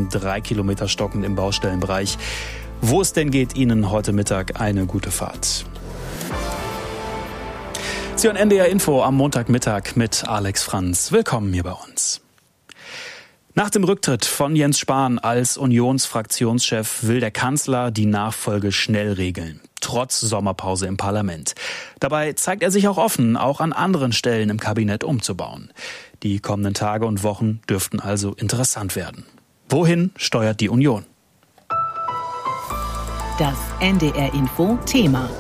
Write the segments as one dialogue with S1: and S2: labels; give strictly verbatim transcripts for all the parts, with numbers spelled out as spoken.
S1: um drei Kilometer stockend im Baustellenbereich. Wo es denn geht, Ihnen heute Mittag eine gute Fahrt. Sie hören N D R Info am Montagmittag mit Alex Franz. Willkommen hier bei uns. Nach dem Rücktritt von Jens Spahn als Unionsfraktionschef will der Kanzler die Nachfolge schnell regeln, trotz Sommerpause im Parlament. Dabei zeigt er sich auch offen, auch an anderen Stellen im Kabinett umzubauen. Die kommenden Tage und Wochen dürften also interessant werden. Wohin steuert die Union?
S2: Das N D R Info Thema.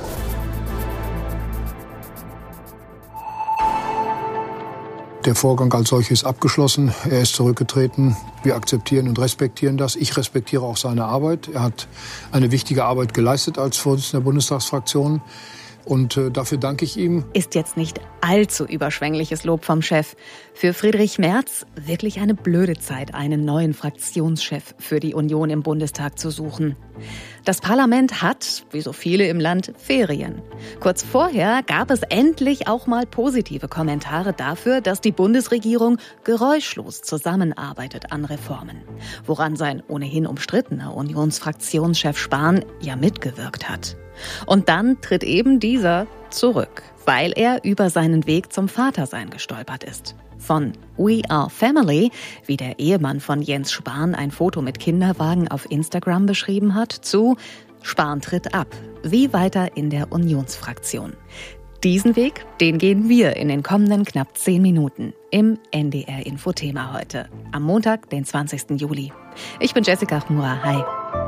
S3: Der Vorgang als solches ist abgeschlossen. Er ist zurückgetreten. Wir akzeptieren und respektieren das. Ich respektiere auch seine Arbeit. Er hat eine wichtige Arbeit geleistet als Vorsitzender der Bundestagsfraktion. Und äh, dafür danke ich ihm.
S2: Ist jetzt nicht allzu überschwängliches Lob vom Chef. Für Friedrich Merz wirklich eine blöde Zeit, einen neuen Fraktionschef für die Union im Bundestag zu suchen. Das Parlament hat, wie so viele im Land, Ferien. Kurz vorher gab es endlich auch mal positive Kommentare dafür, dass die Bundesregierung geräuschlos zusammenarbeitet an Reformen. Woran sein ohnehin umstrittener Unionsfraktionschef Spahn ja mitgewirkt hat. Und dann tritt eben dieser zurück, weil er über seinen Weg zum Vatersein gestolpert ist. Von We Are Family, wie der Ehemann von Jens Spahn ein Foto mit Kinderwagen auf Instagram beschrieben hat, zu Spahn tritt ab, wie weiter in der Unionsfraktion. Diesen Weg, den gehen wir in den kommenden knapp zehn Minuten im N D R Info-Thema heute, am Montag, den zwanzigsten Juli. Ich bin Jessica Chmura, hi.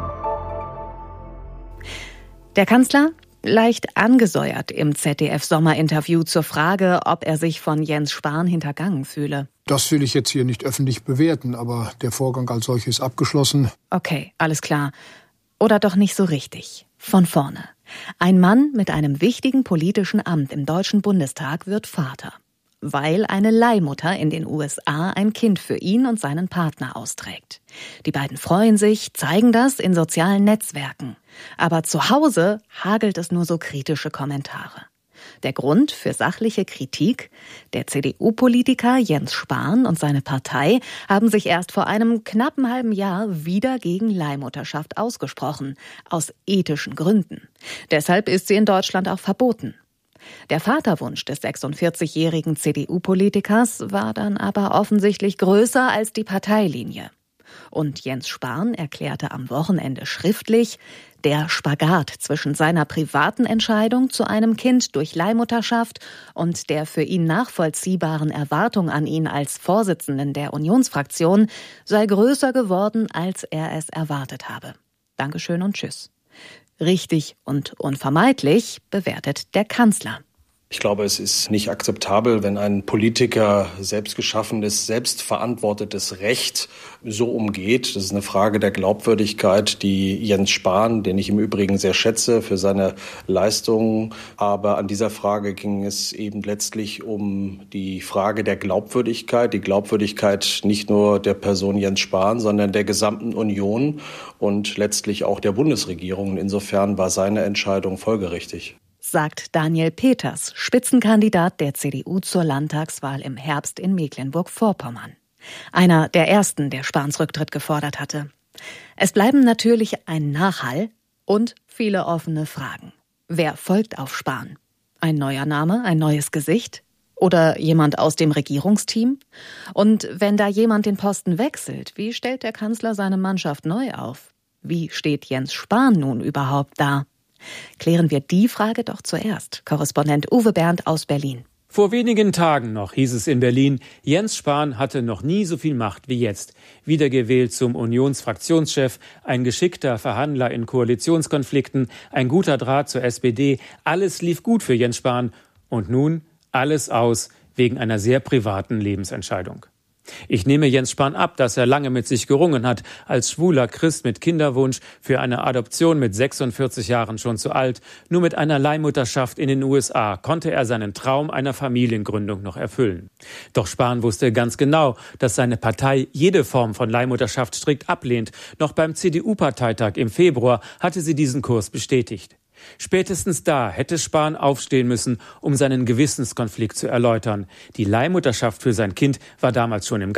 S2: Der Kanzler leicht angesäuert im Z D F-Sommerinterview zur Frage, ob er sich von Jens Spahn hintergangen fühle.
S3: Das will ich jetzt hier nicht öffentlich bewerten, aber der Vorgang als solches ist abgeschlossen.
S2: Okay, alles klar. Oder doch nicht so richtig. Von vorne. Ein Mann mit einem wichtigen politischen Amt im Deutschen Bundestag wird Vater, weil eine Leihmutter in den U S A ein Kind für ihn und seinen Partner austrägt. Die beiden freuen sich, zeigen das in sozialen Netzwerken. Aber zu Hause hagelt es nur so kritische Kommentare. Der Grund für sachliche Kritik? Der C D U-Politiker Jens Spahn und seine Partei haben sich erst vor einem knappen halben Jahr wieder gegen Leihmutterschaft ausgesprochen, aus ethischen Gründen. Deshalb ist sie in Deutschland auch verboten. Der Vaterwunsch des sechsundvierzigjährigen C D U-Politikers war dann aber offensichtlich größer als die Parteilinie. Und Jens Spahn erklärte am Wochenende schriftlich, der Spagat zwischen seiner privaten Entscheidung zu einem Kind durch Leihmutterschaft und der für ihn nachvollziehbaren Erwartung an ihn als Vorsitzenden der Unionsfraktion sei größer geworden, als er es erwartet habe. Dankeschön und tschüss. Richtig und unvermeidlich bewertet der Kanzler.
S4: Ich glaube, es ist nicht akzeptabel, wenn ein Politiker selbstgeschaffenes, selbstverantwortetes Recht so umgeht. Das ist eine Frage der Glaubwürdigkeit, die Jens Spahn, den ich im Übrigen sehr schätze für seine Leistungen. Aber an dieser Frage ging es eben letztlich um die Frage der Glaubwürdigkeit. Die Glaubwürdigkeit nicht nur der Person Jens Spahn, sondern der gesamten Union und letztlich auch der Bundesregierung. Insofern war seine Entscheidung folgerichtig.
S2: Sagt Daniel Peters, Spitzenkandidat der C D U zur Landtagswahl im Herbst in Mecklenburg-Vorpommern. Einer der ersten, der Spahns Rücktritt gefordert hatte. Es bleiben natürlich ein Nachhall und viele offene Fragen. Wer folgt auf Spahn? Ein neuer Name, ein neues Gesicht? Oder jemand aus dem Regierungsteam? Und wenn da jemand den Posten wechselt, wie stellt der Kanzler seine Mannschaft neu auf? Wie steht Jens Spahn nun überhaupt da? Klären wir die Frage doch zuerst. Korrespondent Uwe Berndt aus Berlin.
S5: Vor wenigen Tagen noch hieß es in Berlin, Jens Spahn hatte noch nie so viel Macht wie jetzt. Wiedergewählt zum Unionsfraktionschef, ein geschickter Verhandler in Koalitionskonflikten, ein guter Draht zur S P D. Alles lief gut für Jens Spahn. Und nun alles aus wegen einer sehr privaten Lebensentscheidung. Ich nehme Jens Spahn ab, dass er lange mit sich gerungen hat, als schwuler Christ mit Kinderwunsch, für eine Adoption mit sechsundvierzig Jahren schon zu alt. Nur mit einer Leihmutterschaft in den U S A konnte er seinen Traum einer Familiengründung noch erfüllen. Doch Spahn wusste ganz genau, dass seine Partei jede Form von Leihmutterschaft strikt ablehnt. Noch beim C D U-Parteitag im Februar hatte sie diesen Kurs bestätigt. Spätestens da hätte Spahn aufstehen müssen, um seinen Gewissenskonflikt zu erläutern. Die Leihmutterschaft für sein Kind war damals schon im Gange.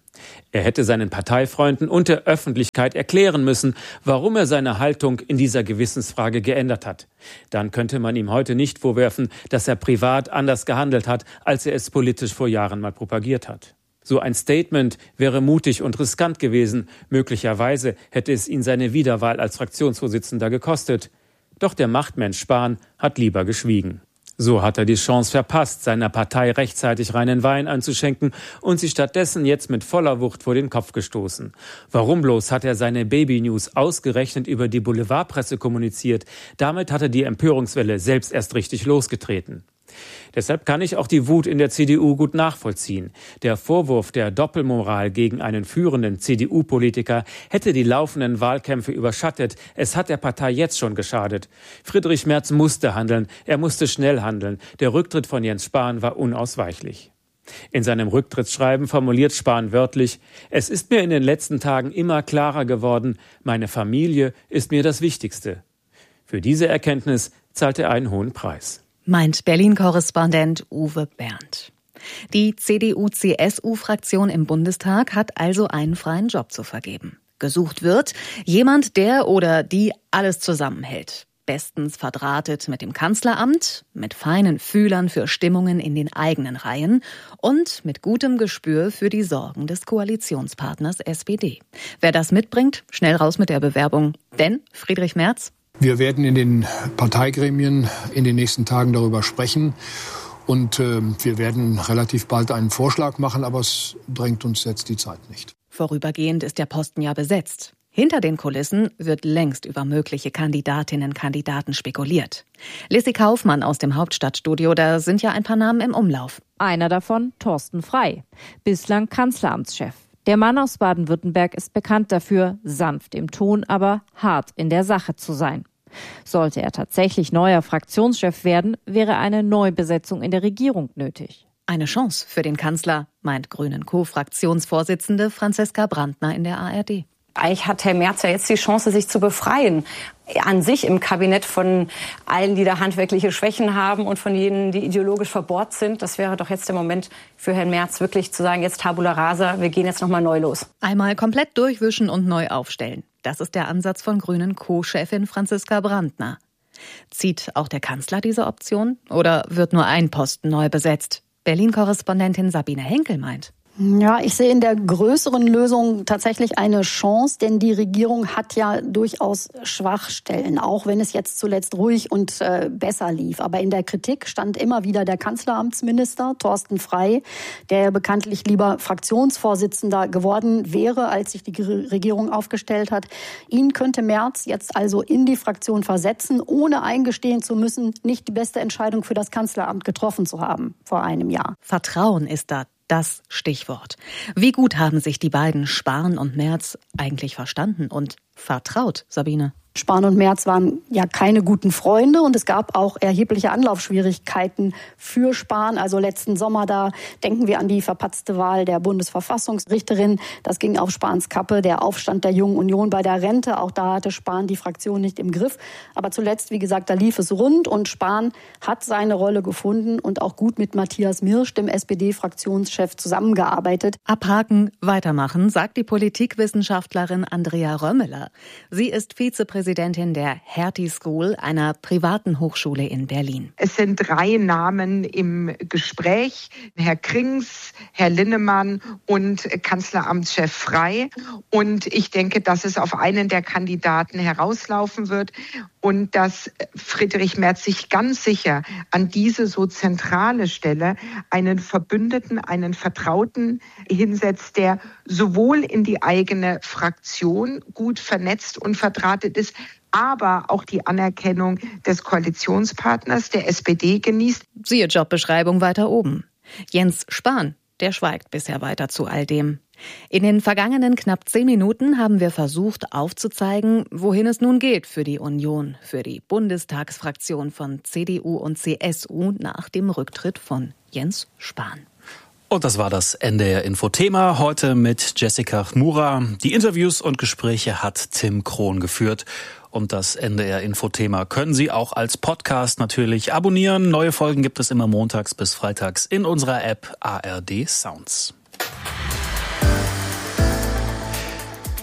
S5: Er hätte seinen Parteifreunden und der Öffentlichkeit erklären müssen, warum er seine Haltung in dieser Gewissensfrage geändert hat. Dann könnte man ihm heute nicht vorwerfen, dass er privat anders gehandelt hat, als er es politisch vor Jahren mal propagiert hat. So ein Statement wäre mutig und riskant gewesen. Möglicherweise hätte es ihn seine Wiederwahl als Fraktionsvorsitzender gekostet. Doch der Machtmensch Spahn hat lieber geschwiegen. So hat er die Chance verpasst, seiner Partei rechtzeitig reinen Wein einzuschenken und sie stattdessen jetzt mit voller Wucht vor den Kopf gestoßen. Warum bloß hat er seine Baby-News ausgerechnet über die Boulevardpresse kommuniziert? Damit hat er die Empörungswelle selbst erst richtig losgetreten. Deshalb kann ich auch die Wut in der C D U gut nachvollziehen. Der Vorwurf der Doppelmoral gegen einen führenden C D U-Politiker hätte die laufenden Wahlkämpfe überschattet. Es hat der Partei jetzt schon geschadet. Friedrich Merz musste handeln, er musste schnell handeln. Der Rücktritt von Jens Spahn war unausweichlich. In seinem Rücktrittsschreiben formuliert Spahn wörtlich: Es ist mir in den letzten Tagen immer klarer geworden, meine Familie ist mir das Wichtigste. Für diese Erkenntnis zahlt er einen hohen Preis.
S2: Meint Berlin-Korrespondent Uwe Berndt. Die C D U-C S U-Fraktion im Bundestag hat also einen freien Job zu vergeben. Gesucht wird jemand, der oder die alles zusammenhält. Bestens verdrahtet mit dem Kanzleramt, mit feinen Fühlern für Stimmungen in den eigenen Reihen und mit gutem Gespür für die Sorgen des Koalitionspartners S P D. Wer das mitbringt, schnell raus mit der Bewerbung. Denn Friedrich Merz:
S3: Wir werden in den Parteigremien in den nächsten Tagen darüber sprechen und äh, wir werden relativ bald einen Vorschlag machen, aber es drängt uns jetzt die Zeit nicht.
S2: Vorübergehend ist der Posten ja besetzt. Hinter den Kulissen wird längst über mögliche Kandidatinnen und Kandidaten spekuliert. Lissy Kaufmann aus dem Hauptstadtstudio, da sind ja ein paar Namen im Umlauf.
S6: Einer davon Thorsten Frey, bislang Kanzleramtschef. Der Mann aus Baden-Württemberg ist bekannt dafür, sanft im Ton, aber hart in der Sache zu sein. Sollte er tatsächlich neuer Fraktionschef werden, wäre eine Neubesetzung in der Regierung nötig.
S2: Eine Chance für den Kanzler, meint Grünen-Co-Fraktionsvorsitzende Franziska Brandner in der A R D.
S7: Eigentlich hat Herr Merz ja jetzt die Chance, sich zu befreien. An sich im Kabinett von allen, die da handwerkliche Schwächen haben und von jenen, die ideologisch verbohrt sind. Das wäre doch jetzt der Moment für Herrn Merz, wirklich zu sagen, jetzt Tabula rasa, wir gehen jetzt nochmal neu los.
S2: Einmal komplett durchwischen und neu aufstellen. Das ist der Ansatz von Grünen-Co-Chefin Franziska Brandner. Zieht auch der Kanzler diese Option? Oder wird nur ein Posten neu besetzt? Berlin-Korrespondentin Sabine Henkel meint:
S8: Ja, ich sehe in der größeren Lösung tatsächlich eine Chance, denn die Regierung hat ja durchaus Schwachstellen, auch wenn es jetzt zuletzt ruhig und äh, besser lief. Aber in der Kritik stand immer wieder der Kanzleramtsminister Thorsten Frey, der bekanntlich lieber Fraktionsvorsitzender geworden wäre, als sich die Regierung aufgestellt hat. Ihn könnte Merz jetzt also in die Fraktion versetzen, ohne eingestehen zu müssen, nicht die beste Entscheidung für das Kanzleramt getroffen zu haben vor einem Jahr.
S2: Vertrauen ist da das Stichwort. Wie gut haben sich die beiden Spahn und Merz eigentlich verstanden und vertraut, Sabine?
S8: Spahn und Merz waren ja keine guten Freunde und es gab auch erhebliche Anlaufschwierigkeiten für Spahn. Also letzten Sommer, da denken wir an die verpatzte Wahl der Bundesverfassungsrichterin. Das ging auf Spahns Kappe. Der Aufstand der Jungen Union bei der Rente, auch da hatte Spahn die Fraktion nicht im Griff. Aber zuletzt, wie gesagt, da lief es rund und Spahn hat seine Rolle gefunden und auch gut mit Matthias Mirsch, dem S P D-Fraktionschef, zusammengearbeitet.
S2: Abhaken, weitermachen, sagt die Politikwissenschaftlerin Andrea Römmeler. Sie ist Vizepräsidentin Präsidentin der Hertie School, einer privaten Hochschule in Berlin.
S9: Es sind drei Namen im Gespräch: Herr Krings, Herr Linnemann und Kanzleramtschef Frey. Und ich denke, dass es auf einen der Kandidaten herauslaufen wird und dass Friedrich Merz sich ganz sicher an diese so zentrale Stelle einen Verbündeten, einen Vertrauten hinsetzt, der sowohl in die eigene Fraktion gut vernetzt und verdrahtet ist, aber auch die Anerkennung des Koalitionspartners, der S P D, genießt.
S2: Siehe Jobbeschreibung weiter oben. Jens Spahn, der schweigt bisher weiter zu all dem. In den vergangenen knapp zehn Minuten haben wir versucht aufzuzeigen, wohin es nun geht für die Union, für die Bundestagsfraktion von C D U und C S U nach dem Rücktritt von Jens Spahn.
S1: Und das war das N D R-Info-Thema heute mit Jessica Chmura. Die Interviews und Gespräche hat Tim Krohn geführt. Und das N D R-Info-Thema können Sie auch als Podcast natürlich abonnieren. Neue Folgen gibt es immer montags bis freitags in unserer App A R D Sounds.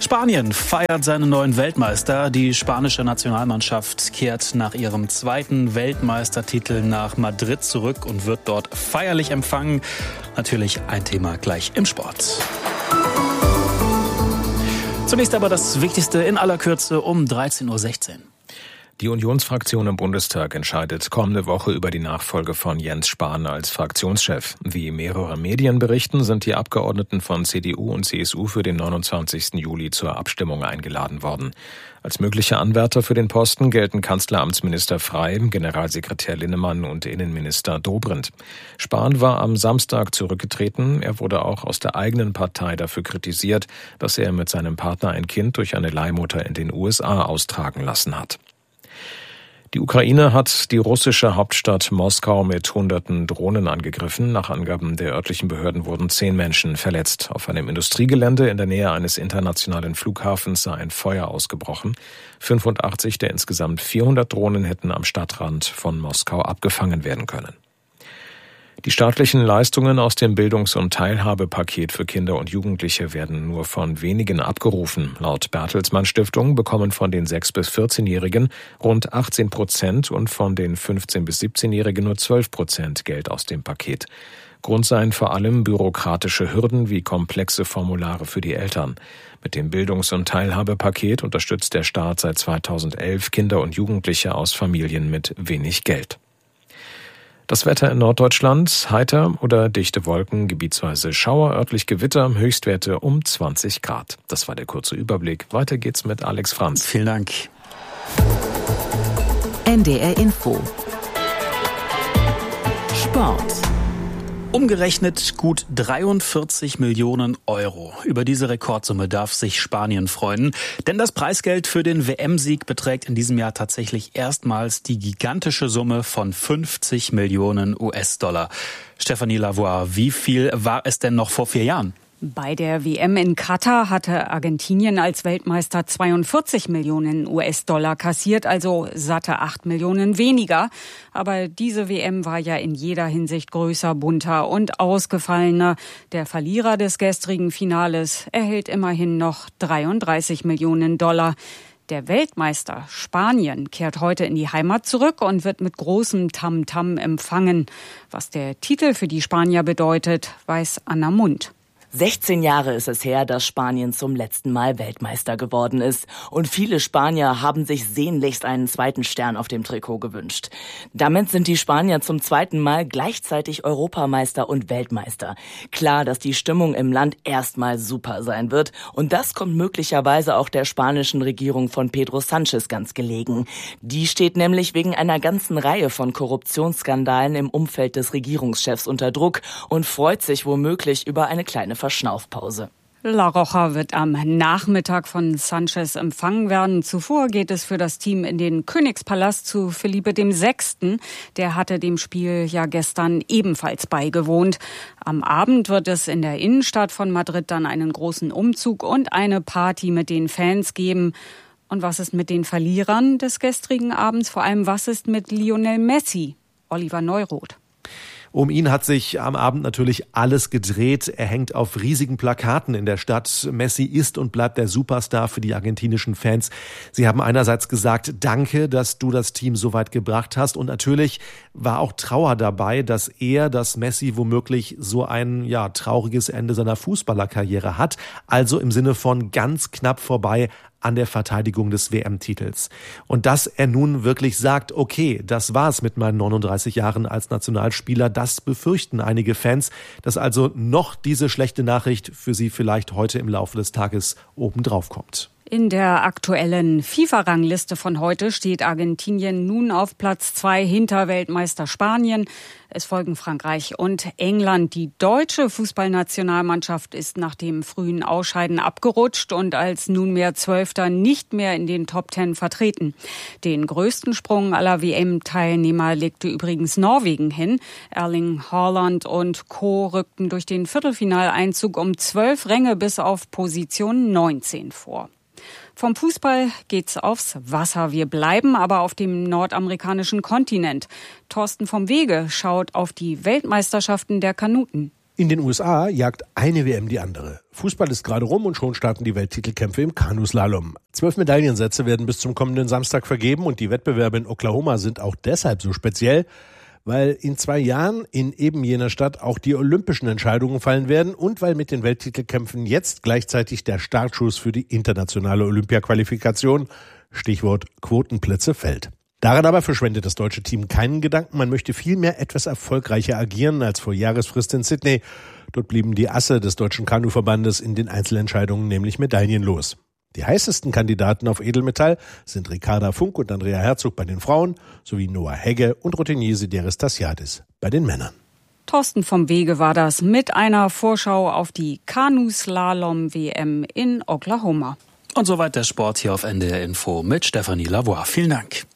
S1: Spanien feiert seinen neuen Weltmeister. Die spanische Nationalmannschaft kehrt nach ihrem zweiten Weltmeistertitel nach Madrid zurück und wird dort feierlich empfangen. Natürlich ein Thema gleich im Sport. Zunächst aber das Wichtigste in aller Kürze um dreizehn Uhr sechzehn.
S10: Die Unionsfraktion im Bundestag entscheidet kommende Woche über die Nachfolge von Jens Spahn als Fraktionschef. Wie mehrere Medien berichten, sind die Abgeordneten von C D U und C S U für den neunundzwanzigsten Juli zur Abstimmung eingeladen worden. Als mögliche Anwärter für den Posten gelten Kanzleramtsminister Frey, Generalsekretär Linnemann und Innenminister Dobrindt. Spahn war am Samstag zurückgetreten. Er wurde auch aus der eigenen Partei dafür kritisiert, dass er mit seinem Partner ein Kind durch eine Leihmutter in den U S A austragen lassen hat. Die Ukraine hat die russische Hauptstadt Moskau mit hunderten Drohnen angegriffen. Nach Angaben der örtlichen Behörden wurden zehn Menschen verletzt. Auf einem Industriegelände in der Nähe eines internationalen Flughafens sei ein Feuer ausgebrochen. fünfundachtzig der insgesamt vierhundert Drohnen hätten am Stadtrand von Moskau abgefangen werden können. Die staatlichen Leistungen aus dem Bildungs- und Teilhabepaket für Kinder und Jugendliche werden nur von wenigen abgerufen. Laut Bertelsmann Stiftung bekommen von den sechs- bis vierzehnjährigen rund achtzehn Prozent und von den fünfzehn- bis siebzehnjährigen nur zwölf Prozent Geld aus dem Paket. Grund seien vor allem bürokratische Hürden wie komplexe Formulare für die Eltern. Mit dem Bildungs- und Teilhabepaket unterstützt der Staat seit zweitausendelf Kinder und Jugendliche aus Familien mit wenig Geld. Das Wetter in Norddeutschland, heiter oder dichte Wolken, gebietsweise Schauer, örtlich Gewitter, Höchstwerte um zwanzig Grad. Das war der kurze Überblick. Weiter geht's mit Alex Franz.
S1: Vielen Dank.
S11: N D R Info. Sport.
S1: Umgerechnet gut dreiundvierzig Millionen Euro. Über diese Rekordsumme darf sich Spanien freuen. Denn das Preisgeld für den W M-Sieg beträgt in diesem Jahr tatsächlich erstmals die gigantische Summe von fünfzig Millionen U S-Dollar. Stefanie Lavoie, wie viel war es denn noch vor vier Jahren?
S12: Bei der W M in Katar hatte Argentinien als Weltmeister zweiundvierzig Millionen U S-Dollar kassiert, also satte acht Millionen weniger. Aber diese W M war ja in jeder Hinsicht größer, bunter und ausgefallener. Der Verlierer des gestrigen Finales erhält immerhin noch dreiunddreißig Millionen Dollar. Der Weltmeister Spanien kehrt heute in die Heimat zurück und wird mit großem Tamtam empfangen. Was der Titel für die Spanier bedeutet, weiß Anna Mund.
S13: sechzehn Jahre ist es her, dass Spanien zum letzten Mal Weltmeister geworden ist. Und viele Spanier haben sich sehnlichst einen zweiten Stern auf dem Trikot gewünscht. Damit sind die Spanier zum zweiten Mal gleichzeitig Europameister und Weltmeister. Klar, dass die Stimmung im Land erstmal super sein wird. Und das kommt möglicherweise auch der spanischen Regierung von Pedro Sánchez ganz gelegen. Die steht nämlich wegen einer ganzen Reihe von Korruptionsskandalen im Umfeld des Regierungschefs unter Druck und freut sich womöglich über eine kleine Verschnaufpause.
S12: La Roja wird am Nachmittag von Sanchez empfangen werden. Zuvor geht es für das Team in den Königspalast zu Felipe der Sechste. Der hatte dem Spiel ja gestern ebenfalls beigewohnt. Am Abend wird es in der Innenstadt von Madrid dann einen großen Umzug und eine Party mit den Fans geben. Und was ist mit den Verlierern des gestrigen Abends? Vor allem, was ist mit Lionel Messi? Oliver Neuroth.
S14: Um ihn hat sich am Abend natürlich alles gedreht. Er hängt auf riesigen Plakaten in der Stadt. Messi ist und bleibt der Superstar für die argentinischen Fans. Sie haben einerseits gesagt, danke, dass du das Team so weit gebracht hast. Und natürlich war auch Trauer dabei, dass er, dass Messi womöglich so ein ja trauriges Ende seiner Fußballerkarriere hat. Also im Sinne von ganz knapp vorbei an der Verteidigung des W M-Titels. Und dass er nun wirklich sagt, okay, das war's mit meinen neununddreißig Jahren als Nationalspieler, das befürchten einige Fans, dass also noch diese schlechte Nachricht für sie vielleicht heute im Laufe des Tages obendrauf kommt.
S12: In der aktuellen FIFA-Rangliste von heute steht Argentinien nun auf Platz zwei hinter Weltmeister Spanien. Es folgen Frankreich und England. Die deutsche Fußballnationalmannschaft ist nach dem frühen Ausscheiden abgerutscht und als nunmehr Zwölfter nicht mehr in den Top Ten vertreten. Den größten Sprung aller W M-Teilnehmer legte übrigens Norwegen hin. Erling Haaland und Co. rückten durch den Viertelfinaleinzug um zwölf Ränge bis auf Position neunzehn vor. Vom Fußball geht's aufs Wasser. Wir bleiben aber auf dem nordamerikanischen Kontinent. Thorsten vom Wege schaut auf die Weltmeisterschaften der Kanuten.
S15: In den U S A jagt eine W M die andere. Fußball ist gerade rum und schon starten die Welttitelkämpfe im Kanuslalom. Zwölf Medaillensätze werden bis zum kommenden Samstag vergeben und die Wettbewerbe in Oklahoma sind auch deshalb so speziell, weil in zwei Jahren in eben jener Stadt auch die olympischen Entscheidungen fallen werden und weil mit den Welttitelkämpfen jetzt gleichzeitig der Startschuss für die internationale Olympiaqualifikation, Stichwort Quotenplätze, fällt. Daran aber verschwendet das deutsche Team keinen Gedanken. Man möchte vielmehr etwas erfolgreicher agieren als vor Jahresfrist in Sydney. Dort blieben die Asse des Deutschen Kanuverbandes in den Einzelentscheidungen nämlich medaillenlos. Die heißesten Kandidaten auf Edelmetall sind Ricarda Funk und Andrea Herzog bei den Frauen sowie Noah Hegge und Routinier Sideris Tassiadis bei den Männern.
S12: Thorsten vom Wege war das mit einer Vorschau auf die Kanuslalom-W M in Oklahoma.
S1: Und soweit der Sport hier auf N D R Info mit Stefanie Lavoie. Vielen Dank.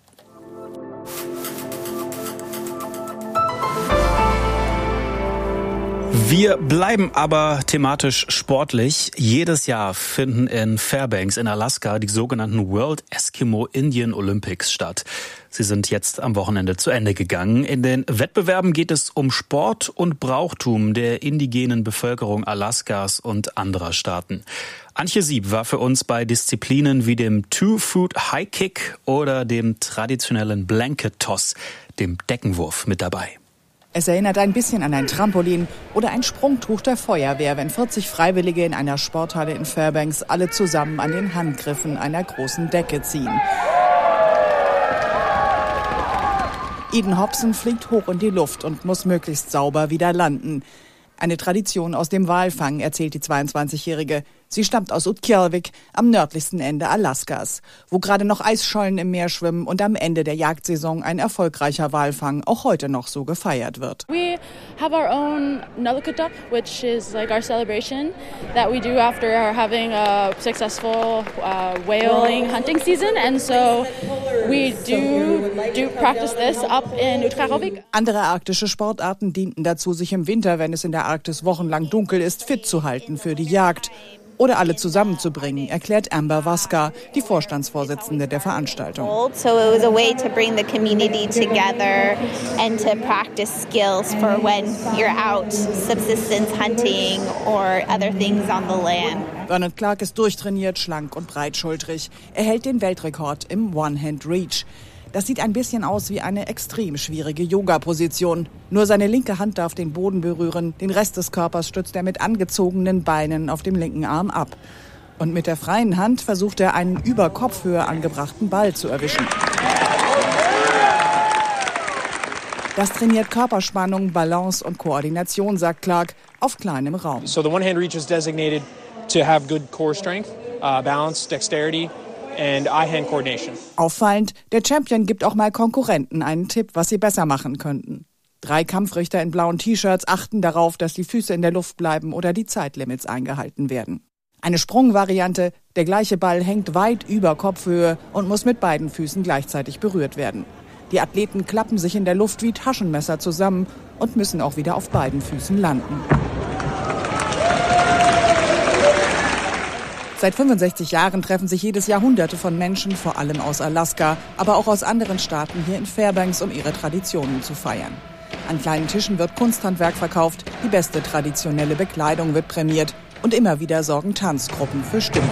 S1: Wir bleiben aber thematisch sportlich. Jedes Jahr finden in Fairbanks in Alaska die sogenannten World Eskimo Indian Olympics statt. Sie sind jetzt am Wochenende zu Ende gegangen. In den Wettbewerben geht es um Sport und Brauchtum der indigenen Bevölkerung Alaskas und anderer Staaten. Antje Sieb war für uns bei Disziplinen wie dem Two-Foot High Kick oder dem traditionellen Blanket Toss, dem Deckenwurf, mit dabei.
S16: Es erinnert ein bisschen an ein Trampolin oder ein Sprungtuch der Feuerwehr, wenn vierzig Freiwillige in einer Sporthalle in Fairbanks alle zusammen an den Handgriffen einer großen Decke ziehen. Eden Hobson fliegt hoch in die Luft und muss möglichst sauber wieder landen. Eine Tradition aus dem Walfang, erzählt die zweiundzwanzigjährige. Sie stammt aus Utqiagvik am nördlichsten Ende Alaskas, wo gerade noch Eisschollen im Meer schwimmen und am Ende der Jagdsaison ein erfolgreicher Walfang auch heute noch so gefeiert wird.
S17: We have our own Nalukutap, which is like our celebration that we do after having a successful uh, whaling hunting season, and so we do do practice this up in Utqiagvik.
S16: Andere arktische Sportarten dienten dazu, sich im Winter, wenn es in der Arktis wochenlang dunkel ist, fit zu halten für die Jagd. Oder alle zusammenzubringen, erklärt Amber Vaska, die Vorstandsvorsitzende der Veranstaltung.
S18: So it was a way to bring the community together and to practice skills for when you're out subsistence hunting or other things on the land.
S16: Bernard Clark ist durchtrainiert, schlank und breitschultrig. Er hält den Weltrekord im One-Hand-Reach. Das sieht ein bisschen aus wie eine extrem schwierige Yoga-Position. Nur seine linke Hand darf den Boden berühren, den Rest des Körpers stützt er mit angezogenen Beinen auf dem linken Arm ab. Und mit der freien Hand versucht er, einen über Kopfhöhe angebrachten Ball zu erwischen. Das trainiert Körperspannung, Balance und Koordination, sagt Clark, auf kleinem Raum.
S19: So the one-hand reach is designated to have good core strength, uh, balance, dexterity. And eye-hand coordination.
S16: Auffallend, der Champion gibt auch mal Konkurrenten einen Tipp, was sie besser machen könnten. Drei Kampfrichter in blauen T-Shirts achten darauf, dass die Füße in der Luft bleiben oder die Zeitlimits eingehalten werden. Eine Sprungvariante, der gleiche Ball hängt weit über Kopfhöhe und muss mit beiden Füßen gleichzeitig berührt werden. Die Athleten klappen sich in der Luft wie Taschenmesser zusammen und müssen auch wieder auf beiden Füßen landen. Seit fünfundsechzig Jahren treffen sich jedes Jahr Hunderte von Menschen, vor allem aus Alaska, aber auch aus anderen Staaten hier in Fairbanks, um ihre Traditionen zu feiern. An kleinen Tischen wird Kunsthandwerk verkauft, die beste traditionelle Bekleidung wird prämiert und immer wieder sorgen Tanzgruppen für Stimmung.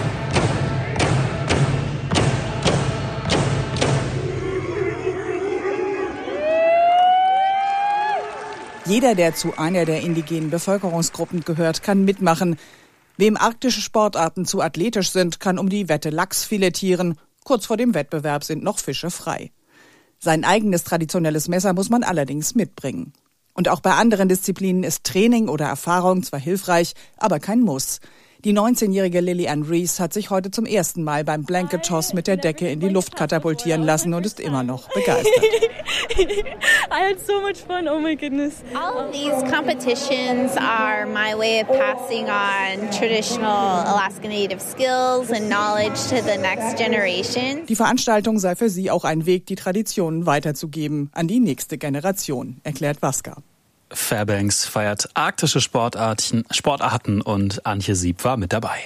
S16: Jeder, der zu einer der indigenen Bevölkerungsgruppen gehört, kann mitmachen. Wem arktische Sportarten zu athletisch sind, kann um die Wette Lachs filetieren. Kurz vor dem Wettbewerb sind noch Fische frei. Sein eigenes traditionelles Messer muss man allerdings mitbringen. Und auch bei anderen Disziplinen ist Training oder Erfahrung zwar hilfreich, aber kein Muss. Die neunzehnjährige Lily-Ann Reese hat sich heute zum ersten Mal beim Blanket Toss mit der Decke in die Luft katapultieren lassen und ist immer noch begeistert.
S17: I had so much fun, oh my goodness.
S18: All of these competitions are my way of passing on traditional Alaska Native skills and knowledge to the next generation.
S16: Die Veranstaltung sei für sie auch ein Weg, die Traditionen weiterzugeben an die nächste Generation, erklärt Vaska.
S1: Fairbanks feiert arktische Sportarten, Sportarten und Antje Sieb war mit dabei.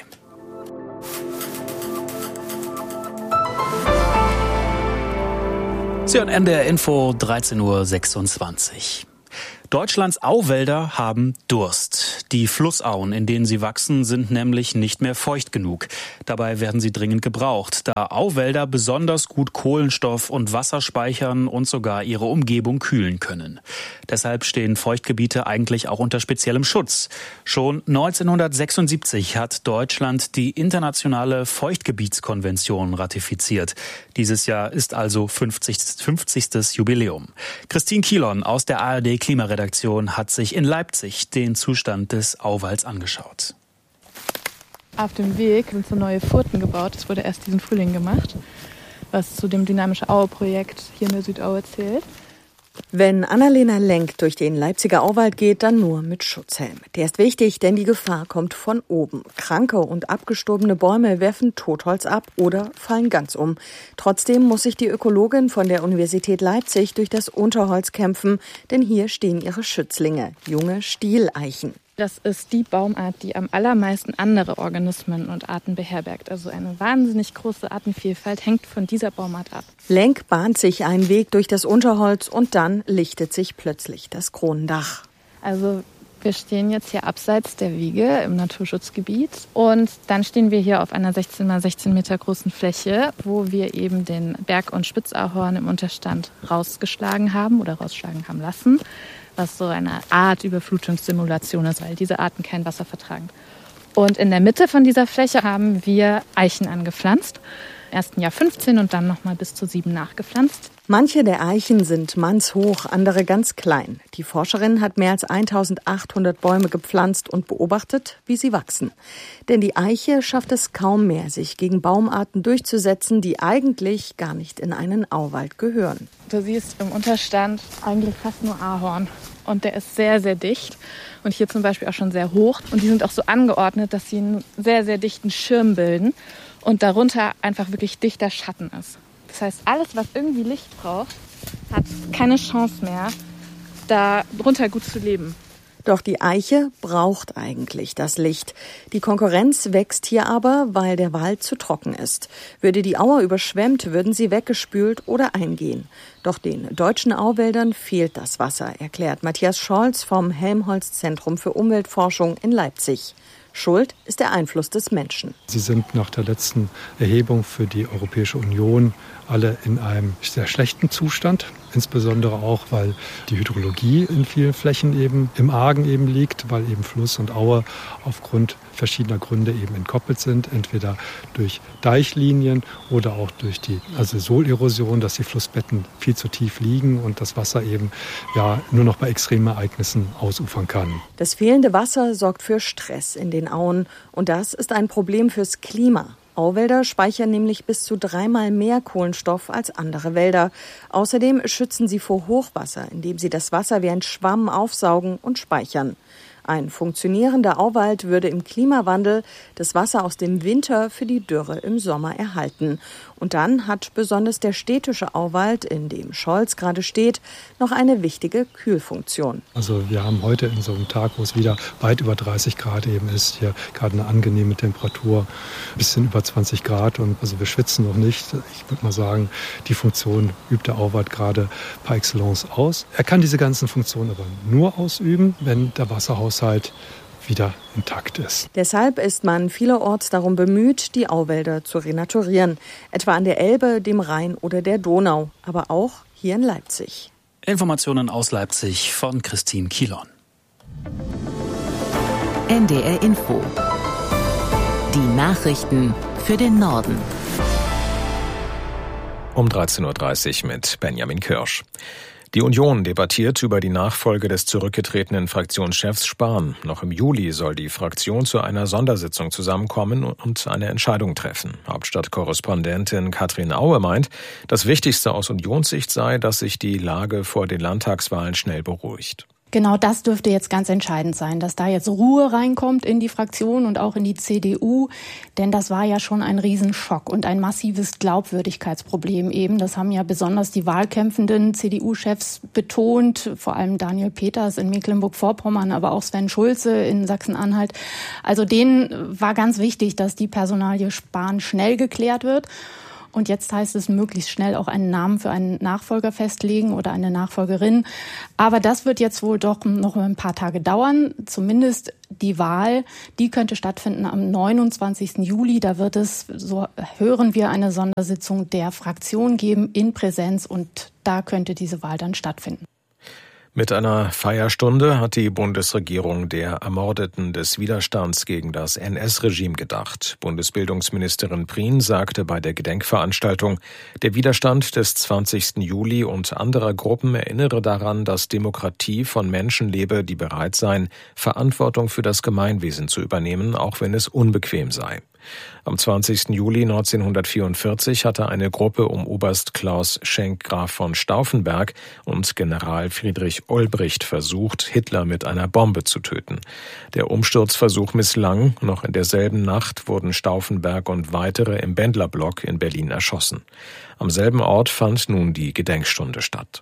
S1: Sie hören N D R Info, dreizehn Uhr sechsundzwanzig. Deutschlands Auwälder haben Durst. Die Flussauen, in denen sie wachsen, sind nämlich nicht mehr feucht genug. Dabei werden sie dringend gebraucht, da Auwälder besonders gut Kohlenstoff und Wasser speichern und sogar ihre Umgebung kühlen können. Deshalb stehen Feuchtgebiete eigentlich auch unter speziellem Schutz. Schon neunzehnhundertsechsundsiebzig hat Deutschland die internationale Feuchtgebietskonvention ratifiziert. Dieses Jahr ist also fünfzigstes Jubiläum. Christine Kielon aus der A R D Klimaredaktion hat sich in Leipzig den Zustand des Auwalds angeschaut.
S17: Auf dem Weg sind so neue Furten gebaut. Das wurde erst diesen Frühling gemacht, was zu dem Dynamische Aue-Projekt hier in der Südaue zählt.
S20: Wenn Annalena Lenk durch den Leipziger Auwald geht, dann nur mit Schutzhelm. Der ist wichtig, denn die Gefahr kommt von oben. Kranke und abgestorbene Bäume werfen Totholz ab oder fallen ganz um. Trotzdem muss sich die Ökologin von der Universität Leipzig durch das Unterholz kämpfen, denn hier stehen ihre Schützlinge, junge Stieleichen.
S17: Das ist die Baumart, die am allermeisten andere Organismen und Arten beherbergt. Also eine wahnsinnig große Artenvielfalt hängt von dieser Baumart ab.
S20: Lenk bahnt sich einen Weg durch das Unterholz und dann lichtet sich plötzlich das Kronendach.
S17: Also wir stehen jetzt hier abseits der Wiege im Naturschutzgebiet und dann stehen wir hier auf einer sechzehn mal sechzehn Meter großen Fläche, wo wir eben den Berg- und Spitzahorn im Unterstand rausgeschlagen haben oder rausschlagen haben lassen, was so eine Art Überflutungssimulation ist, weil diese Arten kein Wasser vertragen. Und in der Mitte von dieser Fläche haben wir Eichen angepflanzt. Im ersten Jahr fünfzehn und dann nochmal bis zu sieben nachgepflanzt.
S20: Manche der Eichen sind mannshoch, andere ganz klein. Die Forscherin hat mehr als eintausendachthundert Bäume gepflanzt und beobachtet, wie sie wachsen. Denn die Eiche schafft es kaum mehr, sich gegen Baumarten durchzusetzen, die eigentlich gar nicht in einen Auwald gehören.
S17: Du siehst im Unterstand eigentlich fast nur Ahorn. Und der ist sehr, sehr dicht. Und hier zum Beispiel auch schon sehr hoch. Und die sind auch so angeordnet, dass sie einen sehr, sehr dichten Schirm bilden. Und darunter einfach wirklich dichter Schatten ist. Das heißt, alles, was irgendwie Licht braucht, hat keine Chance mehr, darunter gut zu leben.
S20: Doch die Eiche braucht eigentlich das Licht. Die Konkurrenz wächst hier aber, weil der Wald zu trocken ist. Würde die Auer überschwemmt, würden sie weggespült oder eingehen. Doch den deutschen Auwäldern fehlt das Wasser, erklärt Matthias Scholz vom Helmholtz-Zentrum für Umweltforschung in Leipzig. Schuld ist der Einfluss des Menschen.
S21: Sie sind nach der letzten Erhebung für die Europäische Union alle in einem sehr schlechten Zustand. Insbesondere auch, weil die Hydrologie in vielen Flächen eben im Argen eben liegt, weil eben Fluss und Aue aufgrund verschiedener Gründe eben entkoppelt sind. Entweder durch Deichlinien oder auch durch die also Sohlerosion, dass die Flussbetten viel zu tief liegen und das Wasser eben ja nur noch bei extremen Ereignissen ausufern kann.
S20: Das fehlende Wasser sorgt für Stress in den Auen und das ist ein Problem fürs Klima. Auwälder speichern nämlich bis zu dreimal mehr Kohlenstoff als andere Wälder. Außerdem schützen sie vor Hochwasser, indem sie das Wasser wie ein Schwamm aufsaugen und speichern. Ein funktionierender Auwald würde im Klimawandel das Wasser aus dem Winter für die Dürre im Sommer erhalten. Und dann hat besonders der städtische Auwald, in dem Scholz gerade steht, noch eine wichtige Kühlfunktion.
S21: Also wir haben heute in so einem Tag, wo es wieder weit über dreißig Grad eben ist, hier gerade eine angenehme Temperatur, ein bisschen über zwanzig Grad. Und also wir schwitzen noch nicht. Ich würde mal sagen, die Funktion übt der Auwald gerade par excellence aus. Er kann diese ganzen Funktionen aber nur ausüben, wenn der Wasserhaushalt wieder intakt ist.
S20: Deshalb ist man vielerorts darum bemüht, die Auwälder zu renaturieren. Etwa an der Elbe, dem Rhein oder der Donau, aber auch hier in Leipzig.
S1: Informationen aus Leipzig von Christine Kielon.
S11: N D R Info. Die Nachrichten für den Norden.
S10: Um dreizehn Uhr dreißig mit Benjamin Kirsch. Die Union debattiert über die Nachfolge des zurückgetretenen Fraktionschefs Spahn. Noch im Juli soll die Fraktion zu einer Sondersitzung zusammenkommen und eine Entscheidung treffen. Hauptstadtkorrespondentin Katrin Aue meint, das Wichtigste aus Unionssicht sei, dass sich die Lage vor den Landtagswahlen schnell beruhigt.
S22: Genau das dürfte jetzt ganz entscheidend sein, dass da jetzt Ruhe reinkommt in die Fraktion und auch in die C D U. Denn das war ja schon ein Riesenschock und ein massives Glaubwürdigkeitsproblem eben. Das haben ja besonders die wahlkämpfenden C D U-Chefs betont, vor allem Daniel Peters in Mecklenburg-Vorpommern, aber auch Sven Schulze in Sachsen-Anhalt. Also denen war ganz wichtig, dass die Personalie Spahn schnell geklärt wird. Und jetzt heißt es, möglichst schnell auch einen Namen für einen Nachfolger festlegen oder eine Nachfolgerin. Aber das wird jetzt wohl doch noch ein paar Tage dauern. Zumindest die Wahl, die könnte stattfinden am neunundzwanzigsten Juli. Da wird es, so hören wir, eine Sondersitzung der Fraktion geben in Präsenz. Und da könnte diese Wahl dann stattfinden.
S10: Mit einer Feierstunde hat die Bundesregierung der Ermordeten des Widerstands gegen das N S-Regime gedacht. Bundesbildungsministerin Prien sagte bei der Gedenkveranstaltung, der Widerstand des zwanzigsten Juli und anderer Gruppen erinnere daran, dass Demokratie von Menschen lebe, die bereit seien, Verantwortung für das Gemeinwesen zu übernehmen, auch wenn es unbequem sei. Am zwanzigsten Juli neunzehnhundertvierundvierzig hatte eine Gruppe um Oberst Klaus Schenk Graf von Stauffenberg und General Friedrich Olbricht versucht, Hitler mit einer Bombe zu töten. Der Umsturzversuch misslang. Noch in derselben Nacht wurden Stauffenberg und weitere im Bendlerblock in Berlin erschossen. Am selben Ort fand nun die Gedenkstunde statt.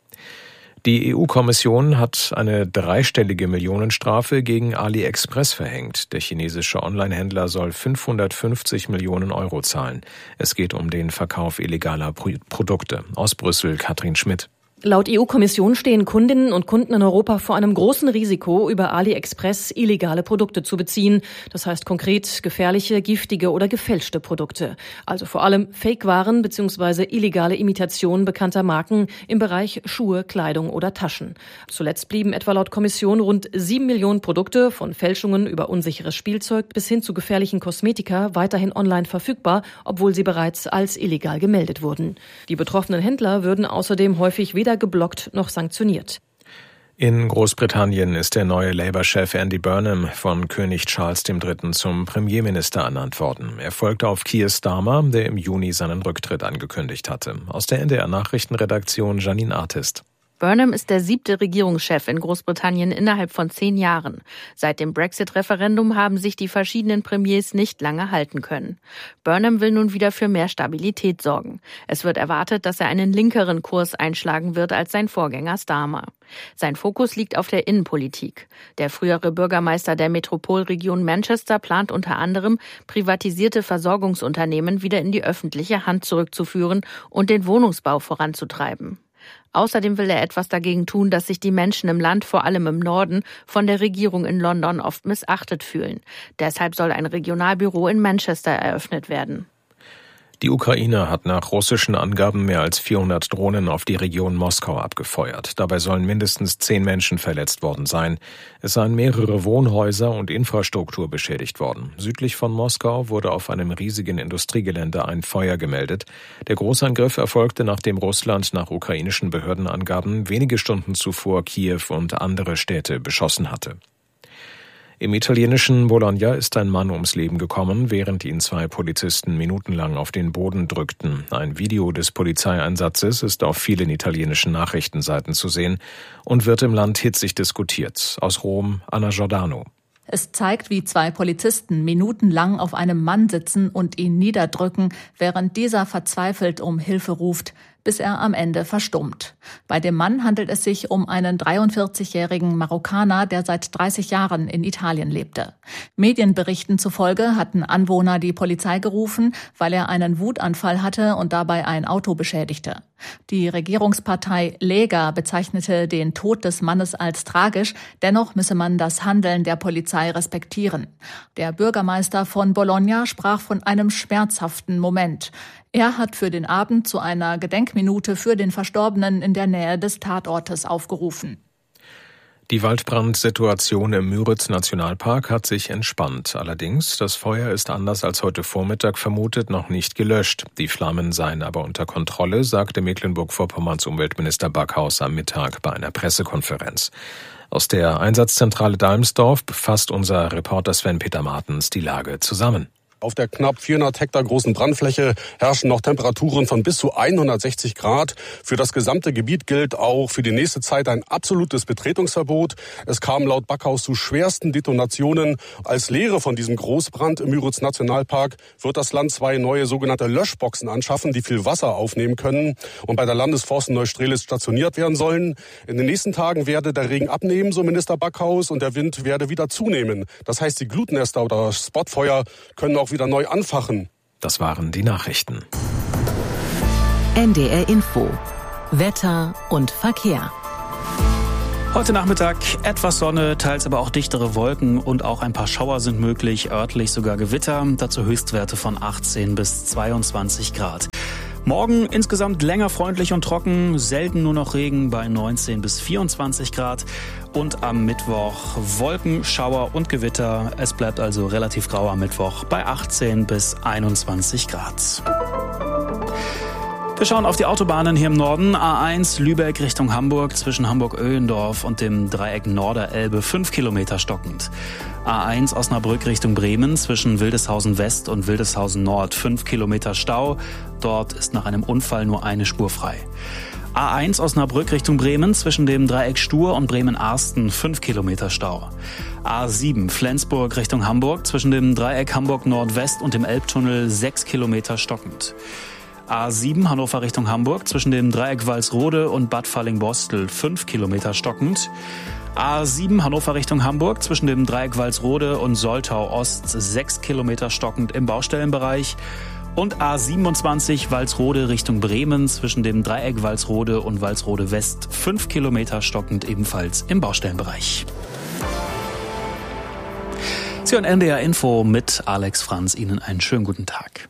S10: Die E U-Kommission hat eine dreistellige Millionenstrafe gegen AliExpress verhängt. Der chinesische Onlinehändler soll fünfhundertfünfzig Millionen Euro zahlen. Es geht um den Verkauf illegaler Produkte. Aus Brüssel Katrin Schmidt.
S4: Laut E U-Kommission stehen Kundinnen und Kunden in Europa vor einem großen Risiko, über AliExpress illegale Produkte zu beziehen. Das heißt konkret gefährliche, giftige oder gefälschte Produkte. Also vor allem Fake-Waren bzw. illegale Imitationen bekannter Marken im Bereich Schuhe, Kleidung oder Taschen. Zuletzt blieben etwa laut Kommission rund sieben Millionen Produkte, von Fälschungen über unsicheres Spielzeug bis hin zu gefährlichen Kosmetika, weiterhin online verfügbar, obwohl sie bereits als illegal gemeldet wurden. Die betroffenen Händler würden außerdem häufig weder geblockt noch sanktioniert.
S10: In Großbritannien ist der neue Labour-Chef Andy Burnham von König Charles der Dritte zum Premierminister ernannt worden. Er folgte auf Keir Starmer, der im Juni seinen Rücktritt angekündigt hatte. Aus der N D R-Nachrichtenredaktion Janine Artist.
S2: Burnham ist der siebte Regierungschef in Großbritannien innerhalb von zehn Jahren. Seit dem Brexit-Referendum haben sich die verschiedenen Premiers nicht lange halten können. Burnham will nun wieder für mehr Stabilität sorgen. Es wird erwartet, dass er einen linkeren Kurs einschlagen wird als sein Vorgänger Starmer. Sein Fokus liegt auf der Innenpolitik. Der frühere Bürgermeister der Metropolregion Manchester plant unter anderem, privatisierte Versorgungsunternehmen wieder in die öffentliche Hand zurückzuführen und den Wohnungsbau voranzutreiben. Außerdem will er etwas dagegen tun, dass sich die Menschen im Land, vor allem im Norden, von der Regierung in London oft missachtet fühlen. Deshalb soll ein Regionalbüro in Manchester eröffnet werden.
S10: Die Ukraine hat nach russischen Angaben mehr als vierhundert Drohnen auf die Region Moskau abgefeuert. Dabei sollen mindestens zehn Menschen verletzt worden sein. Es seien mehrere Wohnhäuser und Infrastruktur beschädigt worden. Südlich von Moskau wurde auf einem riesigen Industriegelände ein Feuer gemeldet. Der Großangriff erfolgte, nachdem Russland nach ukrainischen Behördenangaben wenige Stunden zuvor Kiew und andere Städte beschossen hatte. Im italienischen Bologna ist ein Mann ums Leben gekommen, während ihn zwei Polizisten minutenlang auf den Boden drückten. Ein Video des Polizeieinsatzes ist auf vielen italienischen Nachrichtenseiten zu sehen und wird im Land hitzig diskutiert. Aus Rom, Anna Giordano.
S5: Es zeigt, wie zwei Polizisten minutenlang auf einem Mann sitzen und ihn niederdrücken, während dieser verzweifelt um Hilfe ruft, bis er am Ende verstummt. Bei dem Mann handelt es sich um einen dreiundvierzigjährigen Marokkaner, der seit dreißig Jahren in Italien lebte. Medienberichten zufolge hatten Anwohner die Polizei gerufen, weil er einen Wutanfall hatte und dabei ein Auto beschädigte. Die Regierungspartei Lega bezeichnete den Tod des Mannes als tragisch, dennoch müsse man das Handeln der Polizei respektieren. Der Bürgermeister von Bologna sprach von einem schmerzhaften Moment. Er hat für den Abend zu einer Gedenkminute für den Verstorbenen in der Nähe des Tatortes aufgerufen.
S10: Die Waldbrandsituation im Müritz-Nationalpark hat sich entspannt. Allerdings, das Feuer ist anders als heute Vormittag vermutet noch nicht gelöscht. Die Flammen seien aber unter Kontrolle, sagte Mecklenburg-Vorpommerns Umweltminister Backhaus am Mittag bei einer Pressekonferenz. Aus der Einsatzzentrale Dalmsdorf fasst unser Reporter Sven-Peter Martens die Lage zusammen.
S23: Auf der knapp vierhundert Hektar großen Brandfläche herrschen noch Temperaturen von bis zu hundertsechzig Grad. Für das gesamte Gebiet gilt auch für die nächste Zeit ein absolutes Betretungsverbot. Es kam laut Backhaus zu schwersten Detonationen. Als Lehre von diesem Großbrand im Müritz-Nationalpark wird das Land zwei neue sogenannte Löschboxen anschaffen, die viel Wasser aufnehmen können und bei der Landesforst in Neustrelitz stationiert werden sollen. In den nächsten Tagen werde der Regen abnehmen, so Minister Backhaus, und der Wind werde wieder zunehmen. Das heißt, die Glutnester oder Spotfeuer können auch wieder neu anfachen.
S10: Das waren die Nachrichten.
S11: N D R Info. Wetter und Verkehr.
S1: Heute Nachmittag etwas Sonne, teils aber auch dichtere Wolken und auch ein paar Schauer sind möglich, örtlich sogar Gewitter. Dazu Höchstwerte von achtzehn bis zweiundzwanzig Grad. Morgen insgesamt länger freundlich und trocken, selten nur noch Regen bei neunzehn bis vierundzwanzig Grad. Und am Mittwoch Wolken, Schauer und Gewitter. Es bleibt also relativ grau am Mittwoch bei achtzehn bis einundzwanzig Grad. Wir schauen auf die Autobahnen hier im Norden. A eins Lübeck Richtung Hamburg zwischen Hamburg-Öhlendorf und dem Dreieck Norderelbe fünf Kilometer stockend. A eins Osnabrück Richtung Bremen zwischen Wildeshausen West und Wildeshausen Nord fünf Kilometer Stau. Dort ist nach einem Unfall nur eine Spur frei. A eins Osnabrück Richtung Bremen zwischen dem Dreieck Stur und Bremen-Arsten fünf Kilometer Stau. A sieben Flensburg Richtung Hamburg zwischen dem Dreieck Hamburg Nordwest und dem Elbtunnel sechs Kilometer stockend. A sieben Hannover Richtung Hamburg zwischen dem Dreieck Walsrode und Bad Falling-Bostel fünf Kilometer stockend. A sieben Hannover Richtung Hamburg zwischen dem Dreieck Walsrode und Soltau Ost sechs Kilometer stockend im Baustellenbereich. Und A siebenundzwanzig Walsrode Richtung Bremen zwischen dem Dreieck Walsrode und Walsrode West fünf Kilometer stockend ebenfalls im Baustellenbereich. Sie hören N D R Info mit Alex Franz. Ihnen einen schönen guten Tag.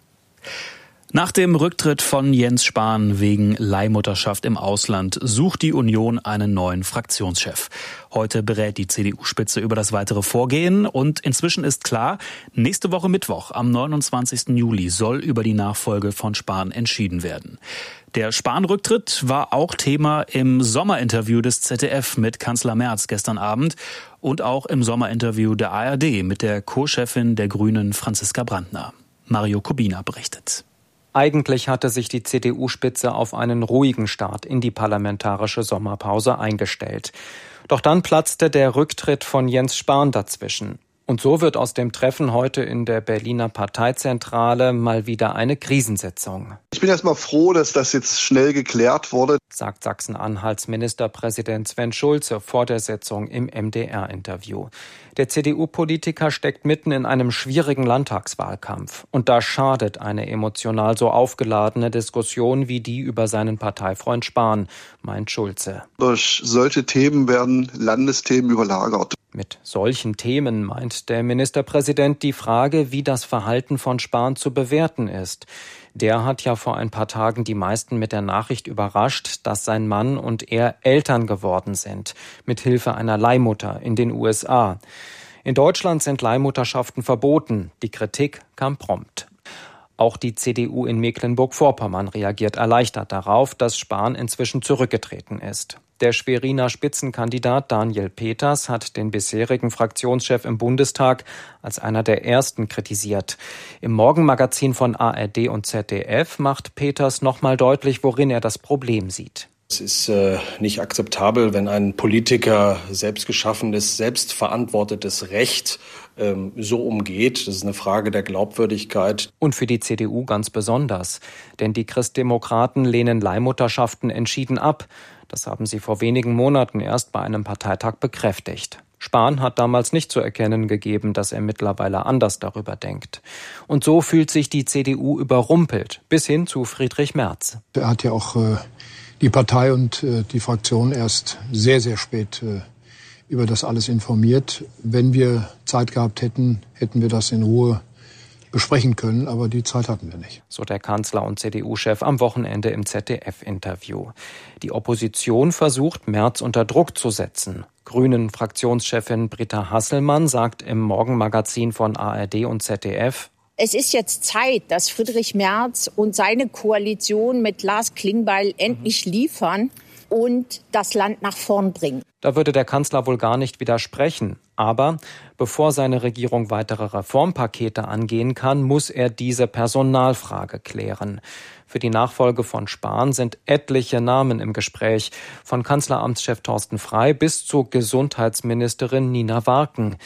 S1: Nach dem Rücktritt von Jens Spahn wegen Leihmutterschaft im Ausland sucht die Union einen neuen Fraktionschef. Heute berät die C D U-Spitze über das weitere Vorgehen und inzwischen ist klar, nächste Woche Mittwoch am neunundzwanzigsten Juli soll über die Nachfolge von Spahn entschieden werden. Der Spahn-Rücktritt war auch Thema im Sommerinterview des Z D F mit Kanzler Merz gestern Abend und auch im Sommerinterview der A R D mit der Co-Chefin der Grünen Franziska Brandner. Mario Kubina berichtet.
S3: Eigentlich hatte sich die C D U-Spitze auf einen ruhigen Start in die parlamentarische Sommerpause eingestellt. Doch dann platzte der Rücktritt von Jens Spahn dazwischen. Und so wird aus dem Treffen heute in der Berliner Parteizentrale mal wieder eine Krisensitzung.
S6: Ich bin erst mal froh, dass das jetzt schnell geklärt wurde,
S3: sagt Sachsen-Anhalts Ministerpräsident Sven Schulze vor der Sitzung im M D R-Interview. Der C D U-Politiker steckt mitten in einem schwierigen Landtagswahlkampf. Und da schadet eine emotional so aufgeladene Diskussion wie die über seinen Parteifreund Spahn, meint Schulze.
S6: Durch solche Themen werden Landesthemen überlagert.
S3: Mit solchen Themen meint der Ministerpräsident die Frage, wie das Verhalten von Spahn zu bewerten ist. Der hat ja vor ein paar Tagen die meisten mit der Nachricht überrascht, dass sein Mann und er Eltern geworden sind, mit Hilfe einer Leihmutter in den U S A. In Deutschland sind Leihmutterschaften verboten. Die Kritik kam prompt. Auch die C D U in Mecklenburg-Vorpommern reagiert erleichtert darauf, dass Spahn inzwischen zurückgetreten ist. Der Schweriner Spitzenkandidat Daniel Peters hat den bisherigen Fraktionschef im Bundestag als einer der ersten kritisiert. Im Morgenmagazin von A R D und Z D F macht Peters nochmal deutlich, worin er das Problem sieht.
S7: Es ist äh, nicht akzeptabel, wenn ein Politiker selbstgeschaffenes, selbstverantwortetes Recht ähm, so umgeht. Das ist eine Frage der Glaubwürdigkeit.
S3: Und für die C D U ganz besonders. Denn die Christdemokraten lehnen Leihmutterschaften entschieden ab. Das haben sie vor wenigen Monaten erst bei einem Parteitag bekräftigt. Spahn hat damals nicht zu erkennen gegeben, dass er mittlerweile anders darüber denkt. Und so fühlt sich die C D U überrumpelt, bis hin zu Friedrich Merz.
S24: Er hat ja auch äh, die Partei und äh, die Fraktion erst sehr, sehr spät äh, über das alles informiert. Wenn wir Zeit gehabt hätten, hätten wir das in Ruhe besprechen können, aber die Zeit hatten wir nicht.
S3: So der Kanzler und C D U-Chef am Wochenende im Z D F-Interview. Die Opposition versucht, Merz unter Druck zu setzen. Grünen-Fraktionschefin Britta Hasselmann sagt im Morgenmagazin von A R D und Z D F:
S25: Es ist jetzt Zeit, dass Friedrich Merz und seine Koalition mit Lars Klingbeil endlich liefern und das Land nach vorn bringen.
S3: Da würde der Kanzler wohl gar nicht widersprechen. Aber bevor seine Regierung weitere Reformpakete angehen kann, muss er diese Personalfrage klären. Für die Nachfolge von Spahn sind etliche Namen im Gespräch, von Kanzleramtschef Thorsten Frey bis zur Gesundheitsministerin Nina Warken.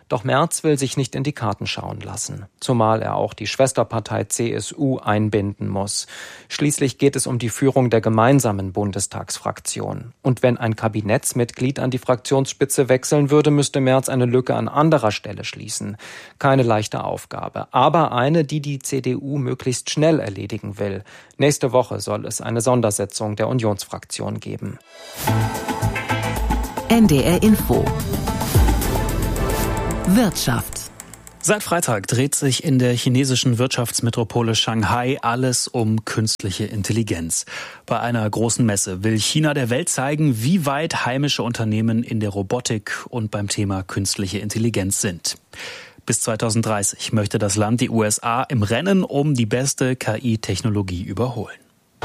S3: Doch Merz will sich nicht in die Karten schauen lassen, zumal er auch die Schwesterpartei C S U einbinden muss. Schließlich geht es um die Führung der gemeinsamen Bundestagsfraktion. Und wenn ein Kabinettsmitglied an die Fraktionsspitze wechseln würde, müsste Merz eine Lücke an anderer Stelle schließen. Keine leichte Aufgabe, aber eine, die die C D U möglichst schnell erledigen will. Nächste Woche soll es eine Sondersitzung der Unionsfraktion geben.
S11: N D R Info Wirtschaft.
S1: Seit Freitag dreht sich in der chinesischen Wirtschaftsmetropole Shanghai alles um künstliche Intelligenz. Bei einer großen Messe will China der Welt zeigen, wie weit heimische Unternehmen in der Robotik und beim Thema künstliche Intelligenz sind. Bis zweitausenddreißig möchte das Land die U S A im Rennen um die beste K I-Technologie überholen.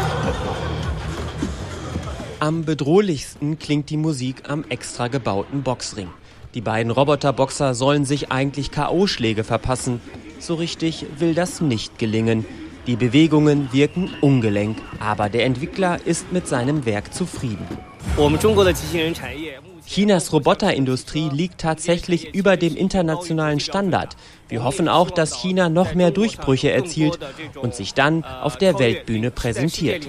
S8: Am bedrohlichsten klingt die Musik am extra gebauten Boxring. Die beiden Roboterboxer sollen sich eigentlich K O-Schläge verpassen. So richtig will das nicht gelingen. Die Bewegungen wirken ungelenk, aber der Entwickler ist mit seinem Werk zufrieden. Chinas Roboterindustrie liegt tatsächlich über dem internationalen Standard. Wir hoffen auch, dass China noch mehr Durchbrüche erzielt und sich dann auf der Weltbühne präsentiert.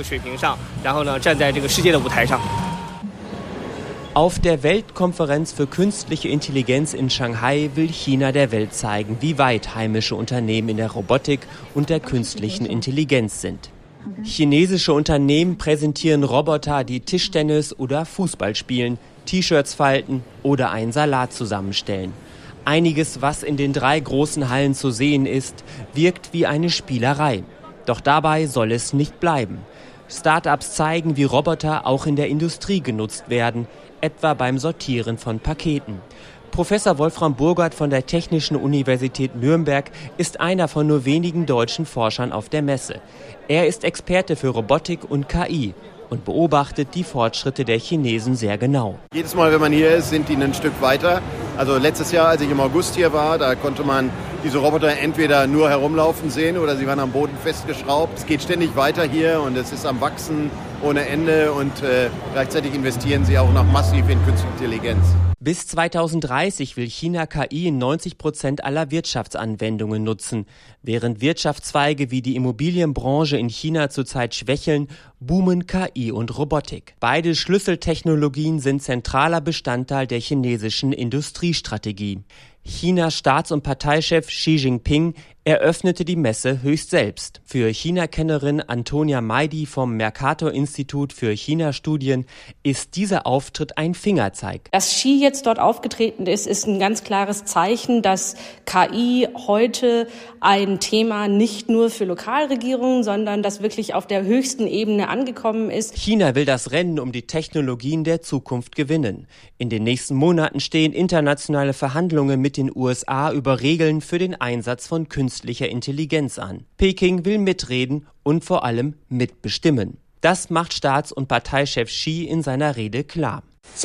S8: Auf der Weltkonferenz für künstliche Intelligenz in Shanghai will China der Welt zeigen, wie weit heimische Unternehmen in der Robotik und der künstlichen Intelligenz sind. Chinesische Unternehmen präsentieren Roboter, die Tischtennis oder Fußball spielen, T-Shirts falten oder einen Salat zusammenstellen. Einiges, was in den drei großen Hallen zu sehen ist, wirkt wie eine Spielerei. Doch dabei soll es nicht bleiben. Start-ups zeigen, wie Roboter auch in der Industrie genutzt werden, etwa beim Sortieren von Paketen. Professor Wolfram Burgert von der Technischen Universität Nürnberg ist einer von nur wenigen deutschen Forschern auf der Messe. Er ist Experte für Robotik und K I und beobachtet die Fortschritte der Chinesen sehr genau.
S9: Jedes Mal, wenn man hier ist, sind die ein Stück weiter. Also letztes Jahr, als ich im August hier war, da konnte man diese Roboter entweder nur herumlaufen sehen oder sie waren am Boden festgeschraubt. Es geht ständig weiter hier und es ist am Wachsen ohne Ende und äh, gleichzeitig investieren sie auch noch massiv in künstliche Intelligenz.
S8: Bis zweitausenddreißig will China K I in neunzig Prozent aller Wirtschaftsanwendungen nutzen. Während Wirtschaftszweige wie die Immobilienbranche in China zurzeit schwächeln, boomen K I und Robotik. Beide Schlüsseltechnologien sind zentraler Bestandteil der chinesischen Industriestrategie. Chinas Staats- und Parteichef Xi Jinping eröffnete die Messe höchst selbst. Für China-Kennerin Antonia Meidi vom Mercator-Institut für China-Studien ist dieser Auftritt ein Fingerzeig.
S13: Dass Xi jetzt dort aufgetreten ist, ist ein ganz klares Zeichen, dass K I heute ein Thema nicht nur für Lokalregierungen, sondern das wirklich auf der höchsten Ebene angekommen ist.
S8: China will das Rennen um die Technologien der Zukunft gewinnen. In den nächsten Monaten stehen internationale Verhandlungen mit den U S A über Regeln für den Einsatz von künstlicher Intelligenz an. Peking will mitreden und vor allem mitbestimmen. Das macht Staats- und Parteichef Xi in seiner Rede klar.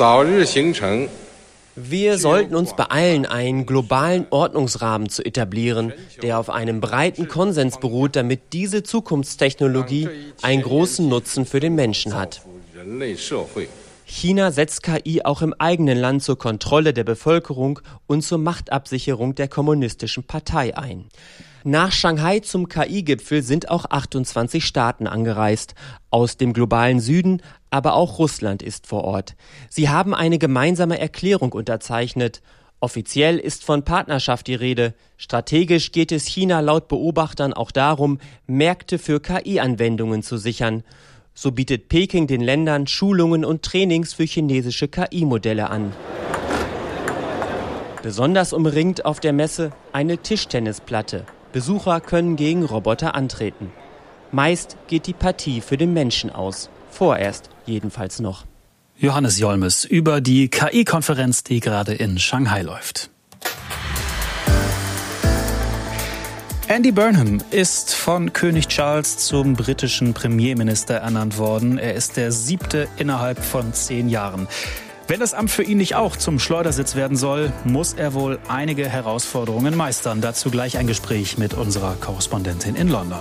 S8: Wir sollten uns beeilen, einen globalen Ordnungsrahmen zu etablieren, der auf einem breiten Konsens beruht, damit diese Zukunftstechnologie einen großen Nutzen für den Menschen hat. China setzt K I auch im eigenen Land zur Kontrolle der Bevölkerung und zur Machtabsicherung der kommunistischen Partei ein. Nach Shanghai zum K I-Gipfel sind auch achtundzwanzig Staaten angereist. Aus dem globalen Süden, aber auch Russland ist vor Ort. Sie haben eine gemeinsame Erklärung unterzeichnet. Offiziell ist von Partnerschaft die Rede. Strategisch geht es China laut Beobachtern auch darum, Märkte für K I-Anwendungen zu sichern. So bietet Peking den Ländern Schulungen und Trainings für chinesische K I-Modelle an. Besonders umringt auf der Messe eine Tischtennisplatte. Besucher können gegen Roboter antreten. Meist geht die Partie für den Menschen aus. Vorerst jedenfalls noch.
S1: Johannes Jolmes über die K I-Konferenz, die gerade in Shanghai läuft. Andy Burnham ist von König Charles zum britischen Premierminister ernannt worden. Er ist der siebte innerhalb von zehn Jahren. Wenn das Amt für ihn nicht auch zum Schleudersitz werden soll, muss er wohl einige Herausforderungen meistern. Dazu gleich ein Gespräch mit unserer Korrespondentin in London.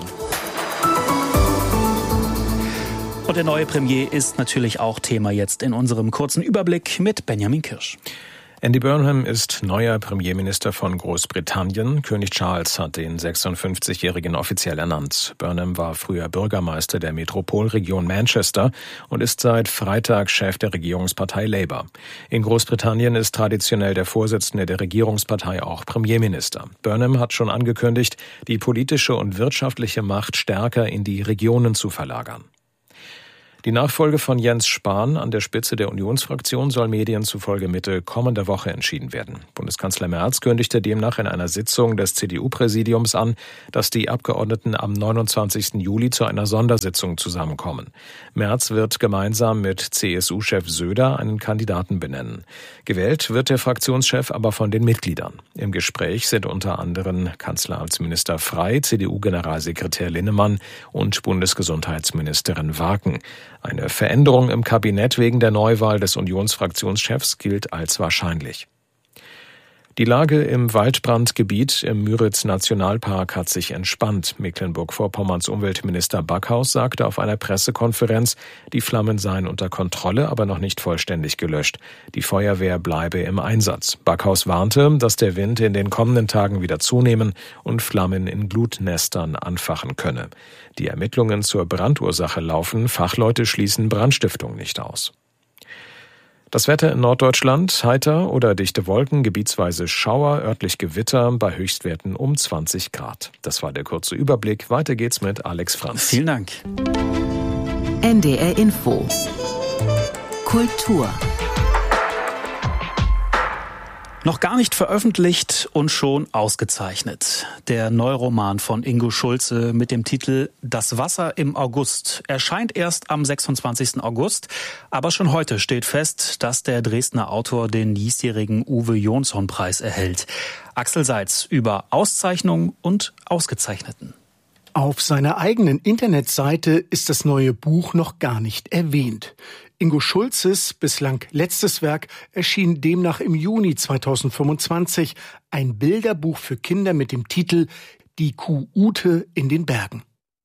S1: Und der neue Premier ist natürlich auch Thema jetzt in unserem kurzen Überblick mit Benjamin Kirsch.
S10: Andy Burnham ist neuer Premierminister von Großbritannien. König Charles hat den sechsundfünfzigjährigen offiziell ernannt. Burnham war früher Bürgermeister der Metropolregion Manchester und ist seit Freitag Chef der Regierungspartei Labour. In Großbritannien ist traditionell der Vorsitzende der Regierungspartei auch Premierminister. Burnham hat schon angekündigt, die politische und wirtschaftliche Macht stärker in die Regionen zu verlagern. Die Nachfolge von Jens Spahn an der Spitze der Unionsfraktion soll Medien zufolge Mitte kommender Woche entschieden werden. Bundeskanzler Merz kündigte demnach in einer Sitzung des C D U-Präsidiums an, dass die Abgeordneten am neunundzwanzigsten Juli zu einer Sondersitzung zusammenkommen. Merz wird gemeinsam mit C S U-Chef Söder einen Kandidaten benennen. Gewählt wird der Fraktionschef aber von den Mitgliedern. Im Gespräch sind unter anderem Kanzleramtsminister Frey, C D U-Generalsekretär Linnemann und Bundesgesundheitsministerin Warken. Eine Veränderung im Kabinett wegen der Neuwahl des Unionsfraktionschefs gilt als wahrscheinlich. Die Lage im Waldbrandgebiet im Müritz-Nationalpark hat sich entspannt. Mecklenburg-Vorpommerns Umweltminister Backhaus sagte auf einer Pressekonferenz, die Flammen seien unter Kontrolle, aber noch nicht vollständig gelöscht. Die Feuerwehr bleibe im Einsatz. Backhaus warnte, dass der Wind in den kommenden Tagen wieder zunehmen und Flammen in Glutnestern anfachen könne. Die Ermittlungen zur Brandursache laufen. Fachleute schließen Brandstiftung nicht aus. Das Wetter in Norddeutschland, heiter oder dichte Wolken, gebietsweise Schauer, örtlich Gewitter, bei Höchstwerten um zwanzig Grad. Das war der kurze Überblick. Weiter geht's mit Alex Franz.
S1: Vielen Dank.
S11: N D R Info. Kultur.
S1: Noch gar nicht veröffentlicht und schon ausgezeichnet. Der Neuroman von Ingo Schulze mit dem Titel Das Wasser im August erscheint erst am sechsundzwanzigsten August. Aber schon heute steht fest, dass der Dresdner Autor den diesjährigen Uwe-Jonsson-Preis erhält. Axel Seitz über Auszeichnungen und Ausgezeichneten.
S12: Auf seiner eigenen Internetseite ist das neue Buch noch gar nicht erwähnt. Ingo Schulzes bislang letztes Werk erschien demnach im Juni zweitausendfünfundzwanzig, ein Bilderbuch für Kinder mit dem Titel Die Kuh Ute in den Bergen.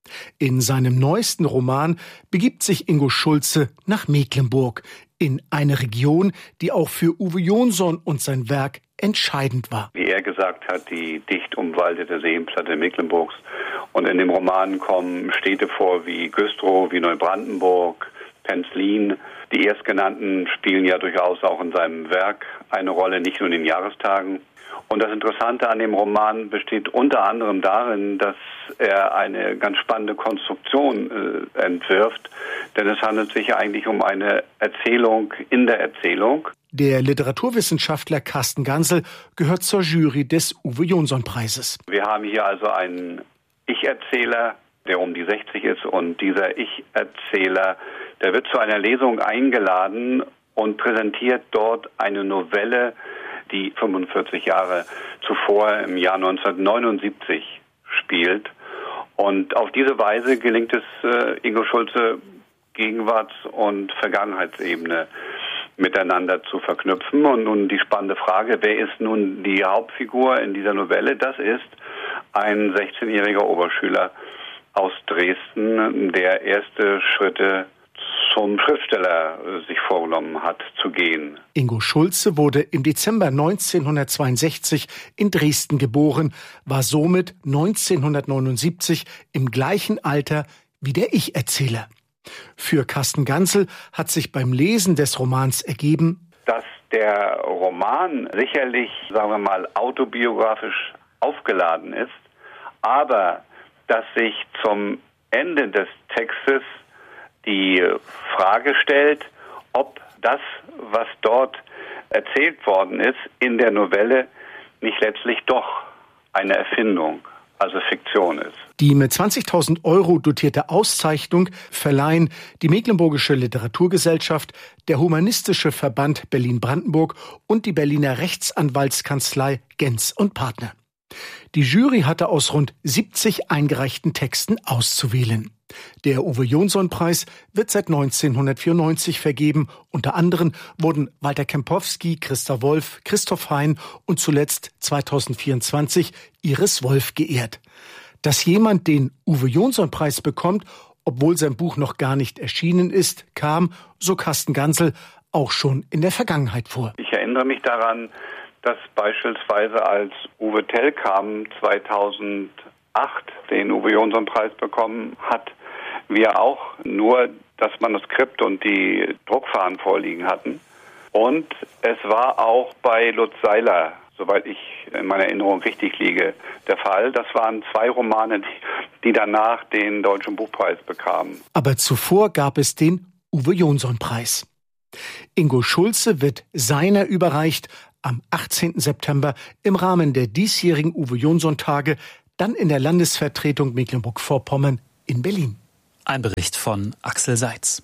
S12: In seinem neuesten Roman begibt sich Ingo Schulze nach Mecklenburg, in eine Region, die auch für Uwe Jonsson und sein Werk entscheidend war.
S14: Wie er gesagt hat, die dicht umwaldete Seenplatte Mecklenburgs. Und in dem Roman kommen Städte vor wie Güstrow, wie Neubrandenburg, Penzlin. Die erstgenannten spielen ja durchaus auch in seinem Werk eine Rolle, nicht nur in den Jahrestagen. Und das Interessante an dem Roman besteht unter anderem darin, dass er eine ganz spannende Konstruktion äh, entwirft. Denn es handelt sich eigentlich um eine Erzählung in der Erzählung.
S12: Der Literaturwissenschaftler Carsten Gansel gehört zur Jury des Uwe-Jonsson-Preises.
S14: Wir haben hier also einen Ich-Erzähler, der um die sechzig ist. Und dieser Ich-Erzähler, der wird zu einer Lesung eingeladen und präsentiert dort eine Novelle, die fünfundvierzig Jahre zuvor im Jahr neunzehnhundertneunundsiebzig spielt. Und auf diese Weise gelingt es äh, Ingo Schulze, Gegenwarts- und Vergangenheitsebene miteinander zu verknüpfen. Und nun die spannende Frage, wer ist nun die Hauptfigur in dieser Novelle? Das ist ein sechzehnjähriger Oberschüler aus Dresden, der erste Schritte zum Schriftsteller sich vorgenommen hat zu gehen.
S12: Ingo Schulze wurde im Dezember neunzehnhundertzweiundsechzig in Dresden geboren, war somit neunzehnhundertneunundsiebzig im gleichen Alter wie der Ich-Erzähler. Für Carsten Gansel hat sich beim Lesen des Romans ergeben,
S14: dass der Roman sicherlich, sagen wir mal, autobiografisch aufgeladen ist, aber dass sich zum Ende des Textes die Frage stellt, ob das, was dort erzählt worden ist, in der Novelle nicht letztlich doch eine Erfindung, also Fiktion ist.
S12: Die mit zwanzigtausend Euro dotierte Auszeichnung verleihen die Mecklenburgische Literaturgesellschaft, der Humanistische Verband Berlin-Brandenburg und die Berliner Rechtsanwaltskanzlei Genz und Partner. Die Jury hatte aus rund siebzig eingereichten Texten auszuwählen. Der Uwe-Jonsson-Preis wird seit neunzehnhundertvierundneunzig vergeben. Unter anderem wurden Walter Kempowski, Christa Wolf, Christoph Hein und zuletzt zweitausendvierundzwanzig Iris Wolf geehrt. Dass jemand den Uwe-Jonsson-Preis bekommt, obwohl sein Buch noch gar nicht erschienen ist, kam, so Carsten Gansel, auch schon in der Vergangenheit vor.
S14: Ich erinnere erinnere mich daran, dass beispielsweise als Uwe Tellkamp zweitausendacht den Uwe-Jonsson-Preis bekommen hat, wir auch nur das Manuskript und die Druckfahnen vorliegen hatten. Und es war auch bei Lutz Seiler, soweit ich in meiner Erinnerung richtig liege, der Fall. Das waren zwei Romane, die, die danach den Deutschen Buchpreis bekamen.
S12: Aber zuvor gab es den Uwe-Jonsson-Preis. Ingo Schulze wird seiner überreicht am achtzehnten September im Rahmen der diesjährigen Uwe-Jonsson-Tage, dann in der Landesvertretung Mecklenburg-Vorpommern in Berlin.
S1: Ein Bericht von Axel Seitz.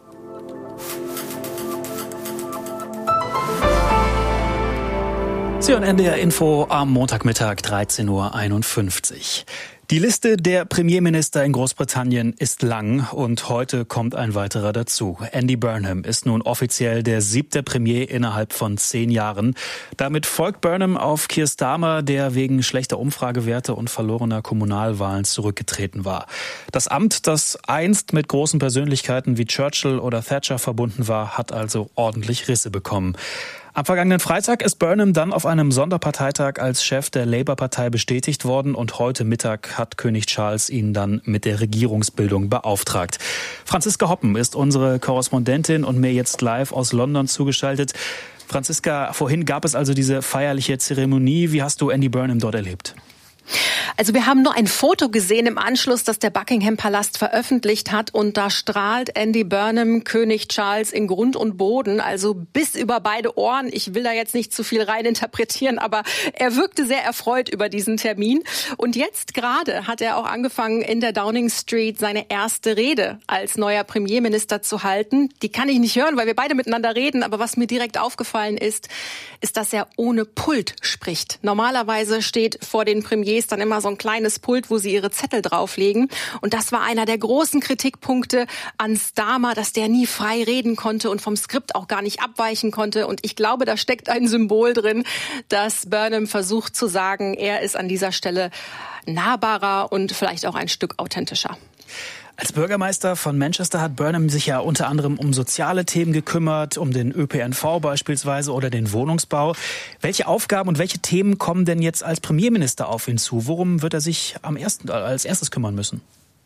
S1: Sie hören N D R Info am Montagmittag dreizehn Uhr einundfünfzig. Die Liste der Premierminister in Großbritannien ist lang und heute kommt ein weiterer dazu. Andy Burnham ist nun offiziell der siebte Premier innerhalb von zehn Jahren. Damit folgt Burnham auf Keir Starmer, der wegen schlechter Umfragewerte und verlorener Kommunalwahlen zurückgetreten war. Das Amt, das einst mit großen Persönlichkeiten wie Churchill oder Thatcher verbunden war, hat also ordentlich Risse bekommen. Am vergangenen Freitag ist Burnham dann auf einem Sonderparteitag als Chef der Labour-Partei bestätigt worden und heute Mittag hat König Charles ihn dann mit der Regierungsbildung beauftragt. Franziska Hoppen ist unsere Korrespondentin und mir jetzt live aus London zugeschaltet. Franziska, vorhin gab es also diese feierliche Zeremonie. Wie hast du Andy Burnham dort erlebt?
S15: Also wir haben nur ein Foto gesehen im Anschluss, das der Buckingham-Palast veröffentlicht hat. Und da strahlt Andy Burnham König Charles in Grund und Boden, also bis über beide Ohren. Ich will da jetzt nicht zu viel rein interpretieren, aber er wirkte sehr erfreut über diesen Termin. Und jetzt gerade hat er auch angefangen, in der Downing Street seine erste Rede als neuer Premierminister zu halten. Die kann ich nicht hören, weil wir beide miteinander reden. Aber was mir direkt aufgefallen ist, ist, dass er ohne Pult spricht. Normalerweise steht vor den Premiers dann immer so ein kleines Pult, wo sie ihre Zettel drauflegen. Und das war einer der großen Kritikpunkte an Starmer, dass der nie frei reden konnte und vom Skript auch gar nicht abweichen konnte. Und ich glaube, da steckt ein Symbol drin, dass Burnham versucht zu sagen, er ist an dieser Stelle nahbarer und vielleicht auch ein Stück authentischer.
S1: Als Bürgermeister von Manchester hat Burnham sich ja unter anderem um soziale Themen gekümmert, um den Ö P N V beispielsweise oder den Wohnungsbau. Welche Aufgaben und welche Themen kommen denn jetzt als Premierminister auf ihn zu? Worum wird er sich am ersten, als erstes kümmern müssen?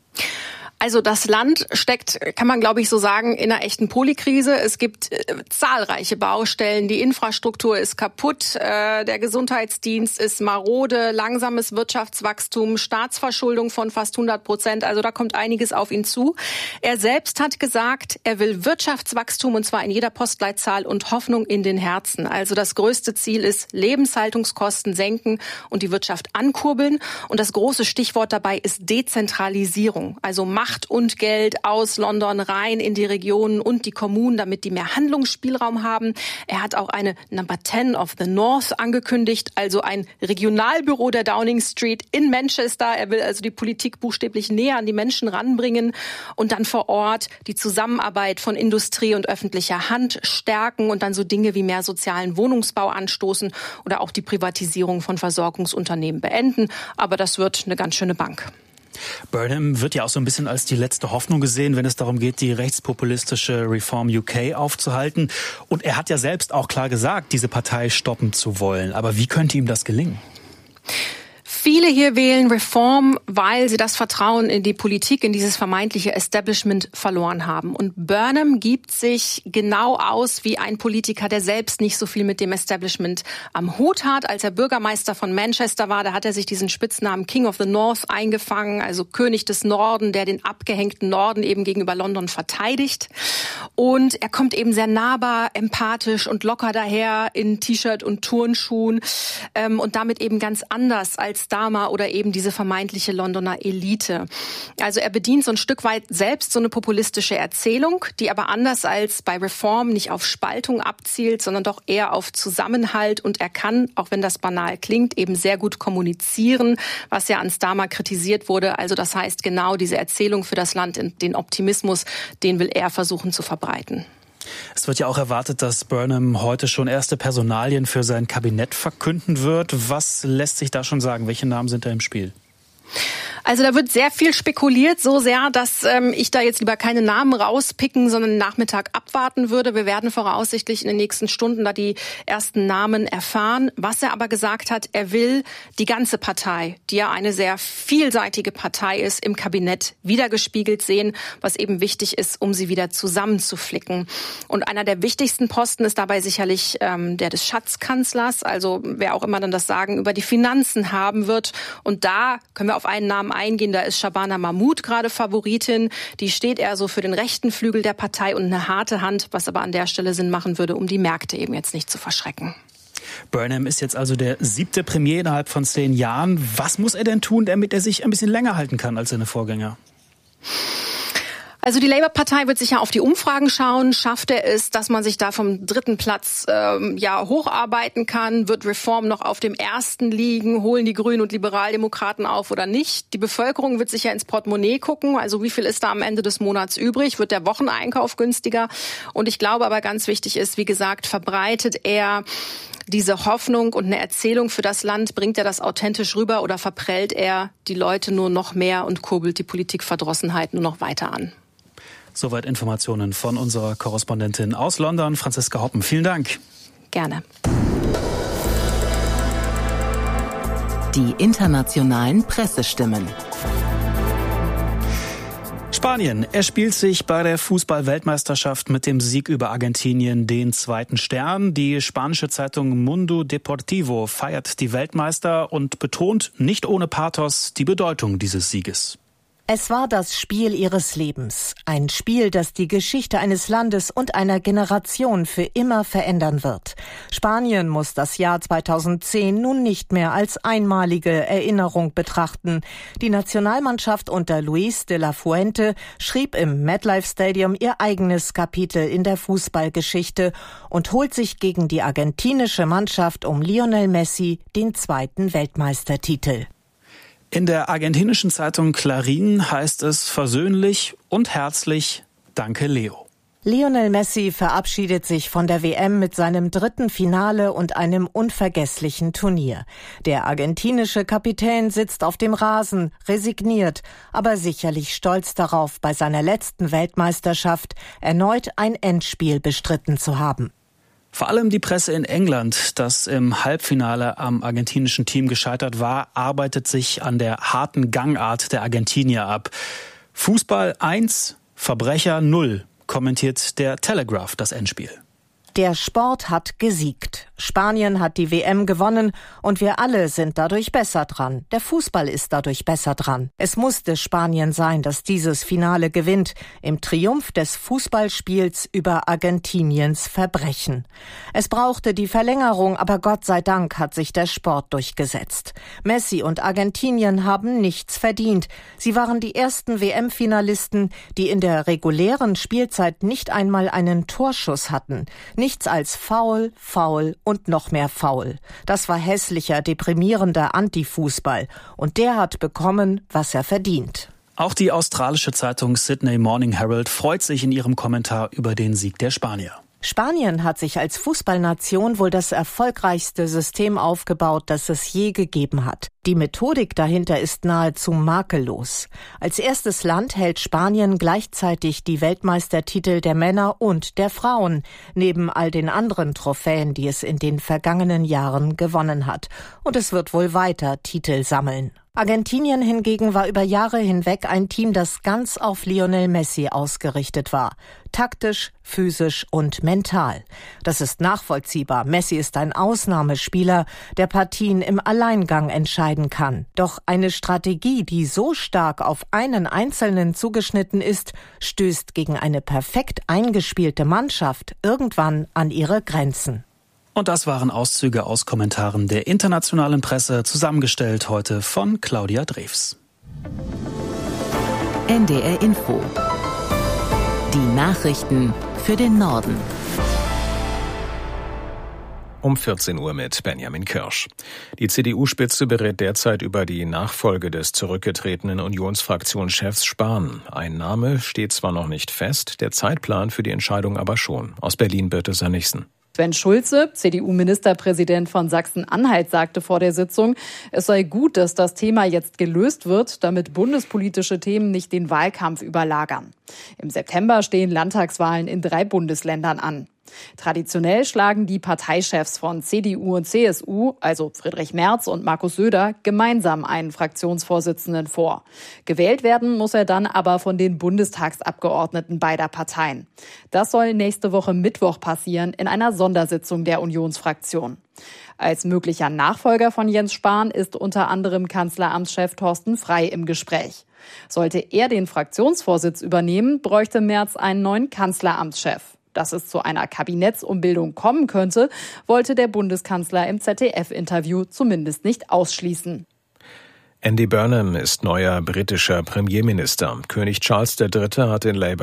S15: Also das Land steckt, kann man glaube ich so sagen, in einer echten Polykrise. Es gibt äh, zahlreiche Baustellen, die Infrastruktur ist kaputt, äh, der Gesundheitsdienst ist marode, langsames Wirtschaftswachstum, Staatsverschuldung von fast hundert Prozent. Also da kommt einiges auf ihn zu. Er selbst hat gesagt, er will Wirtschaftswachstum und zwar in jeder Postleitzahl und Hoffnung in den Herzen. Also das größte Ziel ist Lebenshaltungskosten senken und die Wirtschaft ankurbeln. Und das große Stichwort dabei ist Dezentralisierung, also Macht und Geld aus London rein in die Regionen und die Kommunen, damit die mehr Handlungsspielraum haben. Er hat auch eine Number zehn of the North angekündigt, also ein Regionalbüro der Downing Street in Manchester. Er will also die Politik buchstäblich näher an die Menschen ranbringen und dann vor Ort die Zusammenarbeit von Industrie und öffentlicher Hand stärken und dann so Dinge wie mehr sozialen Wohnungsbau anstoßen oder auch die Privatisierung von Versorgungsunternehmen beenden. Aber das wird eine ganz schöne Bank.
S1: Burnham wird ja auch so ein bisschen als die letzte Hoffnung gesehen, wenn es darum geht, die rechtspopulistische Reform U K aufzuhalten. Und er hat ja selbst auch klar gesagt, diese Partei stoppen zu wollen. Aber wie könnte ihm das gelingen?
S15: Viele hier wählen Reform, weil sie das Vertrauen in die Politik, in dieses vermeintliche Establishment verloren haben. Und Burnham gibt sich genau aus wie ein Politiker, der selbst nicht so viel mit dem Establishment am Hut hat. Als er Bürgermeister von Manchester war, da hat er sich diesen Spitznamen King of the North eingefangen, also König des Norden, der den abgehängten Norden eben gegenüber London verteidigt. Und er kommt eben sehr nahbar, empathisch und locker daher in T-Shirt und Turnschuhen ähm, und damit eben ganz anders als Starmer oder eben diese vermeintliche Londoner Elite. Also er bedient so ein Stück weit selbst so eine populistische Erzählung, die aber anders als bei Reform nicht auf Spaltung abzielt, sondern doch eher auf Zusammenhalt. Und er kann, auch wenn das banal klingt, eben sehr gut kommunizieren, was ja an Starmer kritisiert wurde. Also das heißt genau diese Erzählung für das Land, den Optimismus, den will er versuchen zu verbreiten.
S1: Es wird ja auch erwartet, dass Burnham heute schon erste Personalien für sein Kabinett verkünden wird. Was lässt sich da schon sagen? Welche Namen sind da im Spiel?
S15: Also da wird sehr viel spekuliert, so sehr, dass ähm, ich da jetzt lieber keine Namen rauspicken, sondern den Nachmittag abwarten würde. Wir werden voraussichtlich in den nächsten Stunden da die ersten Namen erfahren. Was er aber gesagt hat, er will die ganze Partei, die ja eine sehr vielseitige Partei ist, im Kabinett wiedergespiegelt sehen, was eben wichtig ist, um sie wieder zusammenzuflicken. Und einer der wichtigsten Posten ist dabei sicherlich ähm, der des Schatzkanzlers, also wer auch immer dann das Sagen über die Finanzen haben wird. Und da können wir auf einen Namen eingehen, da ist Shabana Mahmood gerade Favoritin. Die steht eher so für den rechten Flügel der Partei und eine harte Hand, was aber an der Stelle Sinn machen würde, um die Märkte eben jetzt nicht zu verschrecken.
S1: Burnham ist jetzt also der siebte Premier innerhalb von zehn Jahren. Was muss er denn tun, damit er sich ein bisschen länger halten kann als seine Vorgänger?
S15: Also die Labour-Partei wird sicher auf die Umfragen schauen. Schafft er es, dass man sich da vom dritten Platz ähm, ja hocharbeiten kann? Wird Reform noch auf dem ersten liegen? Holen die Grünen und Liberaldemokraten auf oder nicht? Die Bevölkerung wird sicher ins Portemonnaie gucken. Also wie viel ist da am Ende des Monats übrig? Wird der Wocheneinkauf günstiger? Und ich glaube aber ganz wichtig ist, wie gesagt, verbreitet er diese Hoffnung und eine Erzählung für das Land? Bringt er das authentisch rüber oder verprellt er die Leute nur noch mehr und kurbelt die Politikverdrossenheit nur noch weiter an?
S1: Soweit Informationen von unserer Korrespondentin aus London, Franziska Hoppen. Vielen Dank.
S15: Gerne.
S11: Die internationalen Pressestimmen.
S1: Spanien erspielt sich bei der Fußball-Weltmeisterschaft mit dem Sieg über Argentinien den zweiten Stern. Die spanische Zeitung Mundo Deportivo feiert die Weltmeister und betont nicht ohne Pathos die Bedeutung dieses Sieges.
S16: Es war das Spiel ihres Lebens. Ein Spiel, das die Geschichte eines Landes und einer Generation für immer verändern wird. Spanien muss das Jahr zweitausendzehn nun nicht mehr als einmalige Erinnerung betrachten. Die Nationalmannschaft unter Luis de la Fuente schrieb im MetLife Stadium ihr eigenes Kapitel in der Fußballgeschichte und holt sich gegen die argentinische Mannschaft um Lionel Messi den zweiten Weltmeistertitel.
S1: In der argentinischen Zeitung Clarín heißt es versöhnlich und herzlich Danke, Leo.
S16: Lionel Messi verabschiedet sich von der W M mit seinem dritten Finale und einem unvergesslichen Turnier. Der argentinische Kapitän sitzt auf dem Rasen, resigniert, aber sicherlich stolz darauf, bei seiner letzten Weltmeisterschaft erneut ein Endspiel bestritten zu haben.
S1: Vor allem die Presse in England, das im Halbfinale am argentinischen Team gescheitert war, arbeitet sich an der harten Gangart der Argentinier ab. Fußball eins, Verbrecher null, kommentiert der Telegraph das Endspiel.
S16: Der Sport hat gesiegt. Spanien hat die W M gewonnen und wir alle sind dadurch besser dran. Der Fußball ist dadurch besser dran. Es musste Spanien sein, das dieses Finale gewinnt, im Triumph des Fußballspiels über Argentiniens Verbrechen. Es brauchte die Verlängerung, aber Gott sei Dank hat sich der Sport durchgesetzt. Messi und Argentinien haben nichts verdient. Sie waren die ersten W M-Finalisten, die in der regulären Spielzeit nicht einmal einen Torschuss hatten. Nichts als faul, faul und noch mehr faul. Das war hässlicher, deprimierender Antifußball. Und der hat bekommen, was er verdient.
S1: Auch die australische Zeitung Sydney Morning Herald freut sich in ihrem Kommentar über den Sieg der Spanier.
S16: Spanien hat sich als Fußballnation wohl das erfolgreichste System aufgebaut, das es je gegeben hat. Die Methodik dahinter ist nahezu makellos. Als erstes Land hält Spanien gleichzeitig die Weltmeistertitel der Männer und der Frauen, neben all den anderen Trophäen, die es in den vergangenen Jahren gewonnen hat. Und es wird wohl weiter Titel sammeln. Argentinien hingegen war über Jahre hinweg ein Team, das ganz auf Lionel Messi ausgerichtet war. Taktisch, physisch und mental. Das ist nachvollziehbar. Messi ist ein Ausnahmespieler, der Partien im Alleingang entscheiden kann. Doch eine Strategie, die so stark auf einen Einzelnen zugeschnitten ist, stößt gegen eine perfekt eingespielte Mannschaft irgendwann an ihre Grenzen.
S1: Und das waren Auszüge aus Kommentaren der internationalen Presse, zusammengestellt heute von Claudia Drews.
S11: N D R Info. Die Nachrichten für den Norden.
S10: Um vierzehn Uhr mit Benjamin Kirsch. Die C D U-Spitze berät derzeit über die Nachfolge des zurückgetretenen Unionsfraktionschefs Spahn. Ein Name steht zwar noch nicht fest, der Zeitplan für die Entscheidung aber schon. Aus Berlin Birte Sönnigsen.
S17: Sven Schulze, C D U-Ministerpräsident von Sachsen-Anhalt, sagte vor der Sitzung, es sei gut, dass das Thema jetzt gelöst wird, damit bundespolitische Themen nicht den Wahlkampf überlagern. Im September stehen Landtagswahlen in drei Bundesländern an. Traditionell schlagen die Parteichefs von C D U und C S U, also Friedrich Merz und Markus Söder, gemeinsam einen Fraktionsvorsitzenden vor. Gewählt werden muss er dann aber von den Bundestagsabgeordneten beider Parteien. Das soll nächste Woche Mittwoch passieren in einer Sondersitzung der Unionsfraktion. Als möglicher Nachfolger von Jens Spahn ist unter anderem Kanzleramtschef Thorsten Frey im Gespräch. Sollte er den Fraktionsvorsitz übernehmen, bräuchte Merz einen neuen Kanzleramtschef. Dass es zu einer Kabinettsumbildung kommen könnte, wollte der Bundeskanzler im Z D F-Interview zumindest nicht ausschließen.
S10: Andy Burnham ist neuer britischer Premierminister. König Charles der Dritte hat den Labour